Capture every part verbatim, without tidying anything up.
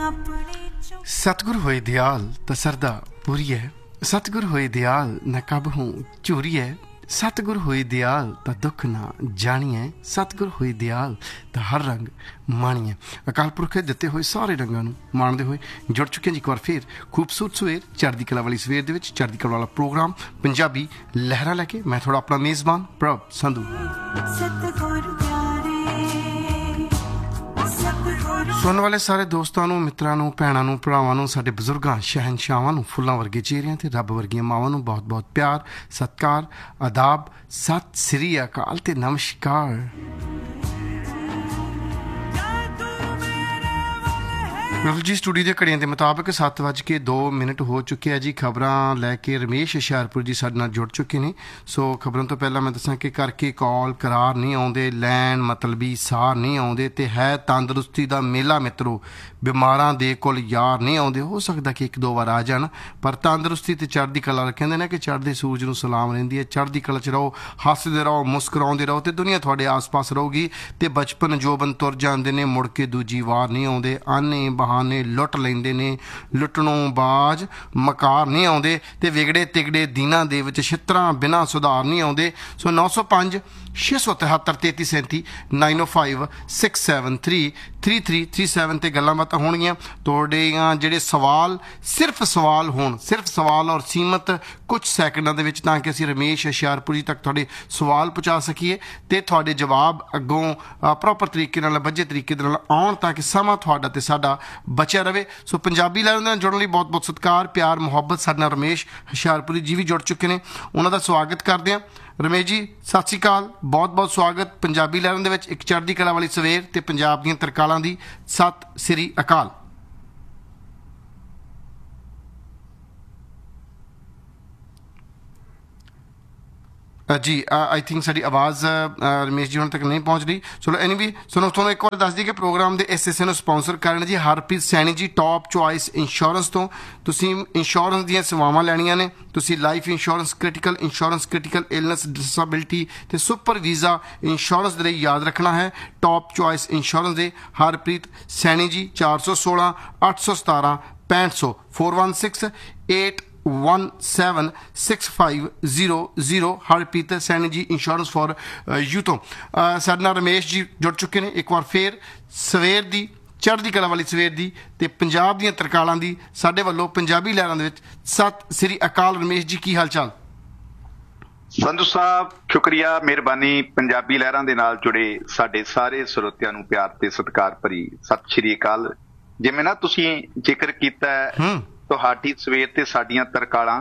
सतगुर होए दयाल त सरदा पूरी है, सतगुर होए दयाल न कब हूँ चूरी है, सतगुर होए दयाल त दुख ना जानिए, सतगुर होए दयाल त हर रंग माणीए। अकाल पुरख दिते हुए सारे रंगों माणते हुए जुड़ चुके हैं जी एक बार फिर खूबसूरत सवेर चढ़दी कला वाली सवेर दे विच चढ़दी कला वाला प्रोग्राम पंजाबी लहरा लैके मैं थोड़ा अपना मेज़बान प्रभ संधू। सुनने वाले सारे दोस्तों नूं, मित्रां नूं, भैणां नूं, भरावां नूं, साडे बजुर्गां शहनशाहां नूं, फुल्लां वर्गे चेहरिਆਂ ते रब वर्गियां मावां नूं बहुत बहुत प्यार, सत्कार, आदाब, सत श्री अकाल ते नमस्कार। बिल्कुल जी, स्टूडियो दी घड़ियां के मुताबिक सत्त बज के दो मिनट हो चुके हैं जी। खबरां लैके रमेश हुशियारपुर जी साडे नाल जुड़ चुके हैं। सो खबरों तो पहला मैं दसां कि करके कॉल करार नहीं आउंदे, लैन मतलबी सार नहीं आउंदे ते है तंदरुस्ती दा मेला मित्रो, बीमारां दे कोल यार नहीं आउंदे। हो सकदा कि एक दो बार आ जाण, पर तंदरुस्ती ते चढ़दी कला कहंदे ने कि चढ़दे सूरज नूं सलाम रहिंदी है। चढ़दी कला च रहो, हੱਸदे रहो, मुस्कुराउंदे रहो ते दुनिया तुहाडे आस पास रहूगी ते बचपन जोबन तुर जांदे ने, मुड़ के दूजी वार नहीं आउंदे। आने बहाने लुट लेंदे ने, लुटणों बाज मकार नहीं आउंदे ते विगड़े तिगड़े दिनां दे विच छित्तरां बिना सुधार नहीं आउंदे। सो नौ सौ पंज छे सौ तिहत्तर तेती सैंती नाइन ओ five six seven three three three three seven ते गल्लां बातां होणगियां। तुहाडे ਜਿਹੜੇ सवाल सिर्फ सवाल होण, सिर्फ सवाल और सीमित कुछ सैकंडां दे विच तां कि ਅਸੀਂ रमेश हुशियारपुरी तक ਤੁਹਾਡੇ सवाल पहुँचा ਸਕੀਏ ਤੇ ਤੁਹਾਡੇ ਜਵਾਬ ਅੱਗੋਂ ਪ੍ਰੋਪਰ ਤਰੀਕੇ ਨਾਲ ਬੱਝੇ ਤਰੀਕੇ ਦੇ ਨਾਲ ਆਉਣ ਤਾਂ ਕਿ ਸਮਾਂ ਤੁਹਾਡਾ ਤੇ ਸਾਡਾ ਬਚਿਆ ਰਵੇ। ਸੋ ਪੰਜਾਬੀ ਲਾਈਵ ਨਾਲ ਜੁੜਨ ਲਈ ਬਹੁਤ ਬਹੁਤ ਸਤਿਕਾਰ, ਪਿਆਰ, ਮੁਹੱਬਤ। ਸਾਡੇ ਨਾਲ ਰਮੇਸ਼ ਹੁਸ਼ਿਆਰਪੁਰੀ ਜੀ ਵੀ ਜੁੜ ਚੁੱਕੇ ਨੇ, ਉਹਨਾਂ ਦਾ ਸਵਾਗਤ ਕਰਦੇ ਹਾਂ। ਰਮੇਸ਼ ਜੀ ਸਤਿ ਸ਼੍ਰੀ ਅਕਾਲ, ਬਹੁਤ ਬਹੁਤ ਸਵਾਗਤ ਪੰਜਾਬੀ ਲਹਿਰਾਂ ਦੇ ਵਿੱਚ ਇੱਕ ਚੜ੍ਹਦੀ ਕਲਾ ਵਾਲੀ ਸਵੇਰ ਤੇ ਪੰਜਾਬ ਦੀਆਂ ਤਰਕਾਲਾਂ ਦੀ ਸਤਿ ਸ੍ਰੀ ਅਕਾਲ। जी आई थिंक साड़ी आवाज़ रमेश जी हुण तक नहीं पहुँच रही। चलो एनी भी सुनो, ਤੁਹਾਨੂੰ ਇੱਕ ਵਾਰ ਦੱਸ ਦਈਏ ਕਿ ਪ੍ਰੋਗਰਾਮ ਦੇ ਇਸ ਹਿੱਸੇ ਨੂੰ ਸਪਾਂਸਰ ਕਰ ਰਹੇ ਨੇ ਜੀ ਹਰਪ੍ਰੀਤ ਸੈਣੀ ਜੀ ਟੌਪ ਚੁਆਇਸ ਇੰਸ਼ੋਰੈਂਸ ਤੋਂ। ਤੁਸੀਂ ਇੰਸ਼ੋਰੈਂਸ ਦੀਆਂ ਸੇਵਾਵਾਂ ਲੈਣੀਆਂ ਨੇ, ਤੁਸੀਂ life insurance, critical insurance, critical illness, disability ਤੇ ਸੁਪਰ ਵੀਜ਼ਾ ਇੰਸ਼ੋਰੈਂਸ ਦੇ ਲਈ ਯਾਦ ਰੱਖਣਾ ਹੈ ਟੌਪ ਚੁਆਇਸ ਇੰਸ਼ੋਰੈਂਸ ਦੇ ਹਰਪ੍ਰੀਤ ਸੈਣੀ ਜੀ। ਚਾਰ ਸੌ ਸੋਲਾਂ ਅੱਠ ਸੌ ਸਤਾਰਾਂ ਪੈਂਹਠ ਸੌ four one six eight one seven six five zero zero Harpreet Saini ji insurance for you तो साडे नाल रमेश जी जुड़ चुके हैं। एक बार फिर सवेर दी चढ़दी कला वाली सवेर दी ते पंजाब दीयां तरकालां दी साडे वल्लों पंजाबी लहरां दे विच सत श्री अकाल। रमेश जी की हाल चाल? संधू साहब शुक्रिया, मेहरबानी। पंजाबी लहरां दे नाल जुड़े साडे सारे ਸਰੋਤਿਆਂ ਨੂੰ प्यार ते सत्कार भरी सत श्री अकाल। जिवें ना तुसीं जिक्र कीता है ਤੁਹਾਡੀ ਸਵੇਰ ਤੇ ਸਾਡੀਆਂ ਤਰਕਾਲਾਂ,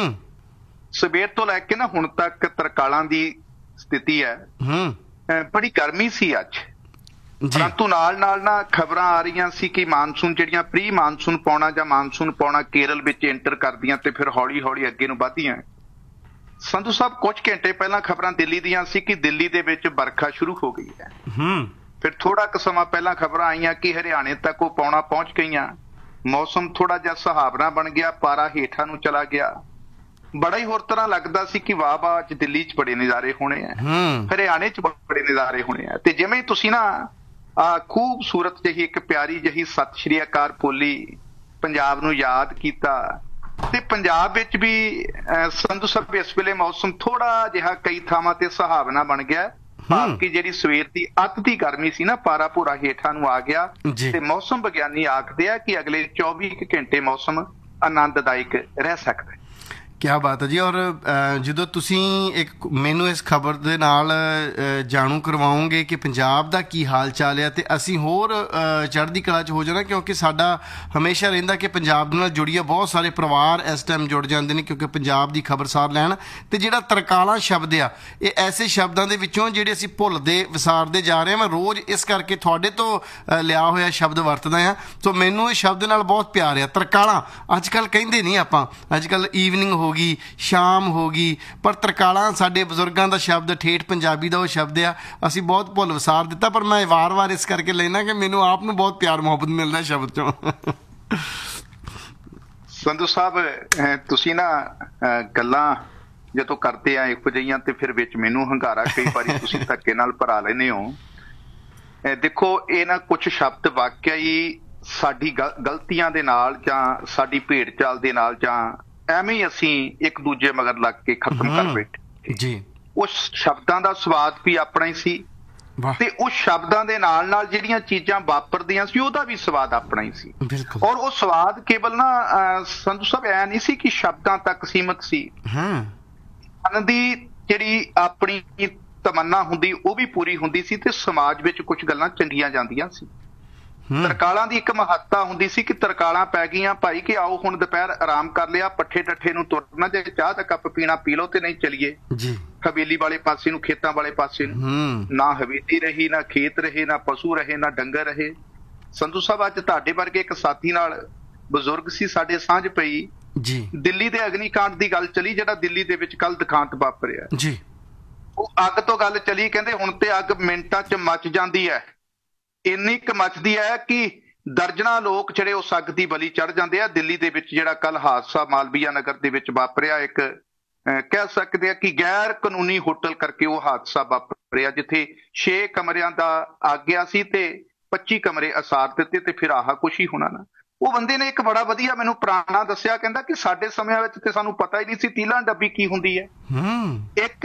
ਸਵੇਰ ਤੋਂ ਲੈ ਕੇ ਨਾ ਹੁਣ ਤੱਕ ਤਰਕਾਲਾਂ ਦੀ ਸਥਿਤੀ ਹੈ ਬੜੀ ਗਰਮੀ ਸੀ ਅੱਜ, ਪਰੰਤੂ ਨਾਲ ਨਾਲ ਨਾ ਖਬਰਾਂ ਆ ਰਹੀਆਂ ਸੀ ਕਿ ਮਾਨਸੂਨ ਜਿਹੜੀਆਂ ਪ੍ਰੀ ਮਾਨਸੂਨ ਪਾਉਣਾ ਜਾਂ ਮਾਨਸੂਨ ਪਾਉਣਾ ਕੇਰਲ ਵਿੱਚ ਐਂਟਰ ਕਰਦੀਆਂ ਤੇ ਫਿਰ ਹੌਲੀ ਹੌਲੀ ਅੱਗੇ ਨੂੰ ਵਧਦੀਆਂ। ਸੰਧੂ ਸਾਹਿਬ ਕੁਝ ਘੰਟੇ ਪਹਿਲਾਂ ਖਬਰਾਂ ਦਿੱਲੀ ਦੀਆਂ ਸੀ ਕਿ ਦਿੱਲੀ ਦੇ ਵਿੱਚ ਵਰਖਾ ਸ਼ੁਰੂ ਹੋ ਗਈ ਹੈ। ਫਿਰ ਥੋੜਾ ਕੁ ਸਮਾਂ ਪਹਿਲਾਂ ਖਬਰਾਂ ਆਈਆਂ ਕਿ ਹਰਿਆਣੇ ਤੱਕ ਉਹ ਪਾਉਣਾ ਪਹੁੰਚ ਗਈਆਂ। ਮੌਸਮ ਥੋੜਾ ਜਿਹਾ ਸੁਹਾਵਣਾ ਬਣ ਗਿਆ, ਪਾਰਾ ਹੇਠਾਂ ਨੂੰ ਚਲਾ ਗਿਆ। ਬੜਾ ਹੀ ਹੋਰ ਤਰ੍ਹਾਂ ਲੱਗਦਾ ਸੀ ਕਿ ਵਾਹ ਵਾਹ ਅੱਜ ਦਿੱਲੀ 'ਚ ਬੜੇ ਨਜ਼ਾਰੇ ਹੋਣੇ ਆ, ਹਰਿਆਣੇ 'ਚ ਬੜੇ ਨਜ਼ਾਰੇ ਹੋਣੇ ਆ। ਤੇ ਜਿਵੇਂ ਤੁਸੀਂ ਨਾ ਆ ਖੂਬਸੂਰਤ ਜਿਹੀ ਇੱਕ ਪਿਆਰੀ ਜਿਹੀ ਸਤਿ ਸ਼੍ਰੀ ਅਕਾਲ ਬੋਲੀ, ਪੰਜਾਬ ਨੂੰ ਯਾਦ ਕੀਤਾ ਤੇ ਪੰਜਾਬ ਵਿੱਚ ਵੀ ਸੰਧੂ ਸਾਹਿਬ ਇਸ ਵੇਲੇ ਮੌਸਮ ਥੋੜਾ ਜਿਹਾ ਕਈ ਥਾਵਾਂ ਤੇ ਸੁਹਾਵਣਾ ਬਣ ਗਿਆ। ਭਾਵ ਜਿਹੜੀ ਸਵੇਰ ਦੀ ਅੱਤ ਦੀ ਗਰਮੀ ਸੀ ਨਾ, ਪਾਰਾ ਭੂਰਾ ਹੇਠਾਂ ਨੂੰ ਆ ਗਿਆ ਤੇ ਮੌਸਮ ਵਿਗਿਆਨੀ ਆਖਦੇ ਆ ਕਿ ਅਗਲੇ ਚੌਵੀ ਘੰਟੇ ਮੌਸਮ ਆਨੰਦਦਾਇਕ ਰਹਿ ਸਕਦਾ ਹੈ। क्या बात है जी। और ਜਦੋਂ ਤੁਸੀਂ ਇੱਕ ਮੈਨੂੰ ਇਸ ਖਬਰ ਦੇ ਨਾਲ ਜਾਣੂ ਕਰਵਾਓਗੇ ਕਿ ਪੰਜਾਬ ਦਾ ਕੀ ਹਾਲ ਚਾਲ ਹੈ ਤੇ ਅਸੀਂ ਹੋਰ ਚੜ੍ਹਦੀ ਕਲਾ 'ਚ ਹੋ ਜਾਣਾ, ਕਿਉਂਕਿ ਸਾਡਾ ਹਮੇਸ਼ਾ ਰਹਿੰਦਾ ਕਿ ਪੰਜਾਬ ਦੇ ਨਾਲ ਜੁੜੀਏ ਬਹੁਤ ਸਾਰੇ ਪਰਿਵਾਰ ਇਸ ਟਾਈਮ ਜੁੜ ਜਾਂਦੇ ਨੇ ਕਿਉਂਕਿ ਪੰਜਾਬ ਦੀ ਖਬਰਸਾਰ ਲੈਣ। ਤੇ ਜਿਹੜਾ ਤਰਕਾਲਾਂ ਸ਼ਬਦ ਆ ਇਹ ਐਸੇ ਸ਼ਬਦਾਂ ਦੇ ਵਿੱਚੋਂ ਜਿਹੜੇ ਅਸੀਂ ਭੁੱਲਦੇ ਵਿਸਾਰਦੇ ਜਾ ਰਹੇ ਹਾਂ। ਮੈਂ ਰੋਜ਼ ਇਸ ਕਰਕੇ ਤੁਹਾਡੇ ਤੋਂ ਲਿਆ ਹੋਇਆ ਸ਼ਬਦ ਵਰਤਦਾ ਹਾਂ। ਸੋ ਮੈਨੂੰ ਇਹ ਸ਼ਬਦ ਨਾਲ ਬਹੁਤ ਪਿਆਰ ਆ। ਤਰਕਾਲਾਂ ਅੱਜ ਕੱਲ੍ਹ ਕਹਿੰਦੇ ਨਹੀਂ ਆਪਾਂ, ਅੱਜ ਕੱਲ੍ਹ ਈਵਨਿੰਗ ਹੋ ਗਈ, ਸ਼ਾਮ ਹੋ ਗਈ, ਪਰ ਤਰਕਾਲਾਂ ਸਾਡੇ ਬਜ਼ੁਰਗਾਂ ਦਾ ਸ਼ਬਦ, ਠੇਠ ਪੰਜਾਬੀ ਦਾ ਉਹ ਸ਼ਬਦ ਆ, ਅਸੀਂ ਬਹੁਤ ਭੁੱਲ ਵਿਸਾਰ ਦਿੱਤਾ। ਪਰ ਮੈਂ ਵਾਰ ਵਾਰ ਇਸ ਕਰਕੇ ਲੈਣਾ ਕਿ ਮੈਨੂੰ ਆਪ ਨੂੰ ਬਹੁਤ ਪਿਆਰ ਮੁਹੱਬਤ ਮਿਲਦਾ ਸ਼ਬਦ ਚੋਂ। ਸੰਧੂ ਸਾਹਿਬ ਤੁਸੀਂ ਨਾ ਗੱਲਾਂ ਜਦੋਂ ਕਰਦੇ ਆ ਇਹੋ ਜਿਹੀਆਂ ਤੇ ਫਿਰ ਵਿੱਚ ਮੈਨੂੰ ਹੰਗਾਰਾ ਕਈ ਵਾਰੀ ਤੁਸੀਂ ਧੱਕੇ ਨਾਲ ਭਰਾ ਲੈਂਦੇ ਹੋ। ਦੇਖੋ ਇਹ ਨਾ ਕੁਛ ਸ਼ਬਦ ਵਾਕਿਆ ਹੀ ਸਾਡੀ ਗਲ- ਗਲਤੀਆਂ ਦੇ ਨਾਲ ਜਾਂ ਸਾਡੀ ਭੇਡ ਚਾਲ ਦੇ ਨਾਲ ਜਾਂ ਐਵੇਂ ਹੀ ਅਸੀਂ ਇੱਕ ਦੂਜੇ ਮਗਰ ਲੱਗ ਕੇ ਖਤਮ ਕਰ ਹਮ, ਬੈਠੇ। ਜੀ ਉਸ ਸ਼ਬਦਾਂ ਦਾ ਸਵਾਦ ਵੀ ਆਪਣਾ ਹੀ ਸੀ ਵਾਹ ਤੇ ਉਸ ਸ਼ਬਦਾਂ ਦੇ ਨਾਲ ਨਾਲ ਜਿਹੜੀਆਂ ਚੀਜ਼ਾਂ ਵਾਪਰਦੀਆਂ ਸੀ ਉਹਦਾ ਵੀ ਸਵਾਦ ਆਪਣਾ ਹੀ ਸੀ। ਬਿਲਕੁਲ ਔਰ ਉਹ ਸਵਾਦ ਕੇਵਲ ਨਾ ਅਹ, ਸੰਧੂ ਸਾਹਿਬ ਐ ਨਹੀਂ ਸੀ ਕਿ ਸ਼ਬਦਾਂ ਤੱਕ ਸੀਮਤ ਸੀ। ਹਾਂ ਮਨ ਦੀ ਜਿਹੜੀ ਆਪਣੀ ਤਮੰਨਾ ਹੁੰਦੀ ਉਹ ਵੀ ਪੂਰੀ ਹੁੰਦੀ ਸੀ ਤੇ ਸਮਾਜ ਵਿੱਚ ਕੁਝ ਗੱਲਾਂ ਚੰਗੀਆਂ ਜਾਂਦੀਆਂ ਸੀ। ਹਮ, ਤਰਕਾਲਾਂ ਦੀ ਇੱਕ ਮਹੱਤਤਾ ਹੁੰਦੀ ਸੀ ਕਿ ਤਰਕਾਲਾਂ ਪੈ ਗਈਆਂ ਭਾਈ ਕਿ ਆਓ ਹੁਣ ਦੁਪਹਿਰ ਆਰਾਮ ਕਰ ਲਿਆ, ਪੱਠੇ ਡੱਠੇ ਨੂੰ ਤੁਰਨਾ, ਜੇ ਚਾਹ ਦਾ ਕੱਪ ਪੀਣਾ ਪੀ ਲਓ ਤੇ ਨਹੀਂ ਚਲੀਏ ਜੀ ਹਵੇਲੀ ਵਾਲੇ ਪਾਸੇ ਨੂੰ, ਖੇਤਾਂ ਵਾਲੇ ਪਾਸੇ ਨੂੰ। ਹਮ ਨਾ ਹਵੇਲੀ ਰਹੀ, ਨਾ ਖੇਤ ਰਹੇ, ਨਾ ਪਸ਼ੂ ਰਹੇ, ਨਾ ਡੰਗਰ ਰਹੇ। ਸੰਧੂ ਸਾਹਿਬ ਅੱਜ ਤੁਹਾਡੇ ਵਰਗੇ ਇੱਕ ਸਾਥੀ ਨਾਲ ਬਜ਼ੁਰਗ ਸੀ, ਸਾਡੇ ਸਾਂਝ ਪਈ। ਜੀ ਦਿੱਲੀ ਦੇ ਅਗਨੀਕਾਂਡ ਦੀ ਗੱਲ ਚਲੀ, ਜਿਹੜਾ ਦਿੱਲੀ ਦੇ ਵਿੱਚ ਕੱਲ ਦੁਖਾਂਤ ਵਾਪਰਿਆ। ਜੀ ਉਹ ਅੱਗ ਤੋਂ ਗੱਲ ਚਲੀ, ਕਹਿੰਦੇ ਹੁਣ ਤੇ ਅੱਗ ਮਿੰਟਾਂ 'ਚ ਮੱਚ ਜਾਂਦੀ ਹੈ, ਇੰਨੀ ਕੁ ਮੱਚਦੀ ਹੈ ਕਿ ਦਰਜਨਾਂ ਲੋਕ ਜਿਹੜੇ ਉਸ ਅੱਗ ਦੀ ਬਲੀ ਚੜ ਜਾਂਦੇ ਆ। ਦਿੱਲੀ ਦੇ ਵਿੱਚ ਜਿਹੜਾ ਕੱਲ ਹਾਦਸਾ ਮਾਲਵੀਆ ਨਗਰ ਦੇ ਵਿੱਚ ਵਾਪਰਿਆ, ਇੱਕ ਅਹ, ਕਹਿ ਸਕਦੇ ਆ ਕਿ ਗੈਰ ਕਾਨੂੰਨੀ ਹੋਟਲ ਕਰਕੇ ਉਹ ਹਾਦਸਾ ਵਾਪਰਿਆ, ਜਿੱਥੇ ਛੇ ਕਮਰਿਆਂ ਦਾ ਆਗਿਆ ਸੀ ਤੇ ਪੱਚੀ ਕਮਰੇ ਅਸਾਰ ਦਿੱਤੇ ਤੇ ਫਿਰ ਆਹ ਕੁਛ ਹੀ ਹੋਣਾ ਨਾ। ਉਹ ਬੰਦੇ ਨੇ ਇੱਕ ਬੜਾ ਵਧੀਆ ਮੈਨੂੰ ਪੁਰਾਣਾ ਦੱਸਿਆ, ਕਹਿੰਦਾ ਕਿ ਸਾਡੇ ਸਮਿਆਂ ਵਿੱਚ ਤੇ ਸਾਨੂੰ ਪਤਾ ਹੀ ਨਹੀਂ ਸੀ ਤੀਲਾਂ ਡੱਬੀ ਕੀ ਹੁੰਦੀ ਹੈ। ਹਮ ਇੱਕ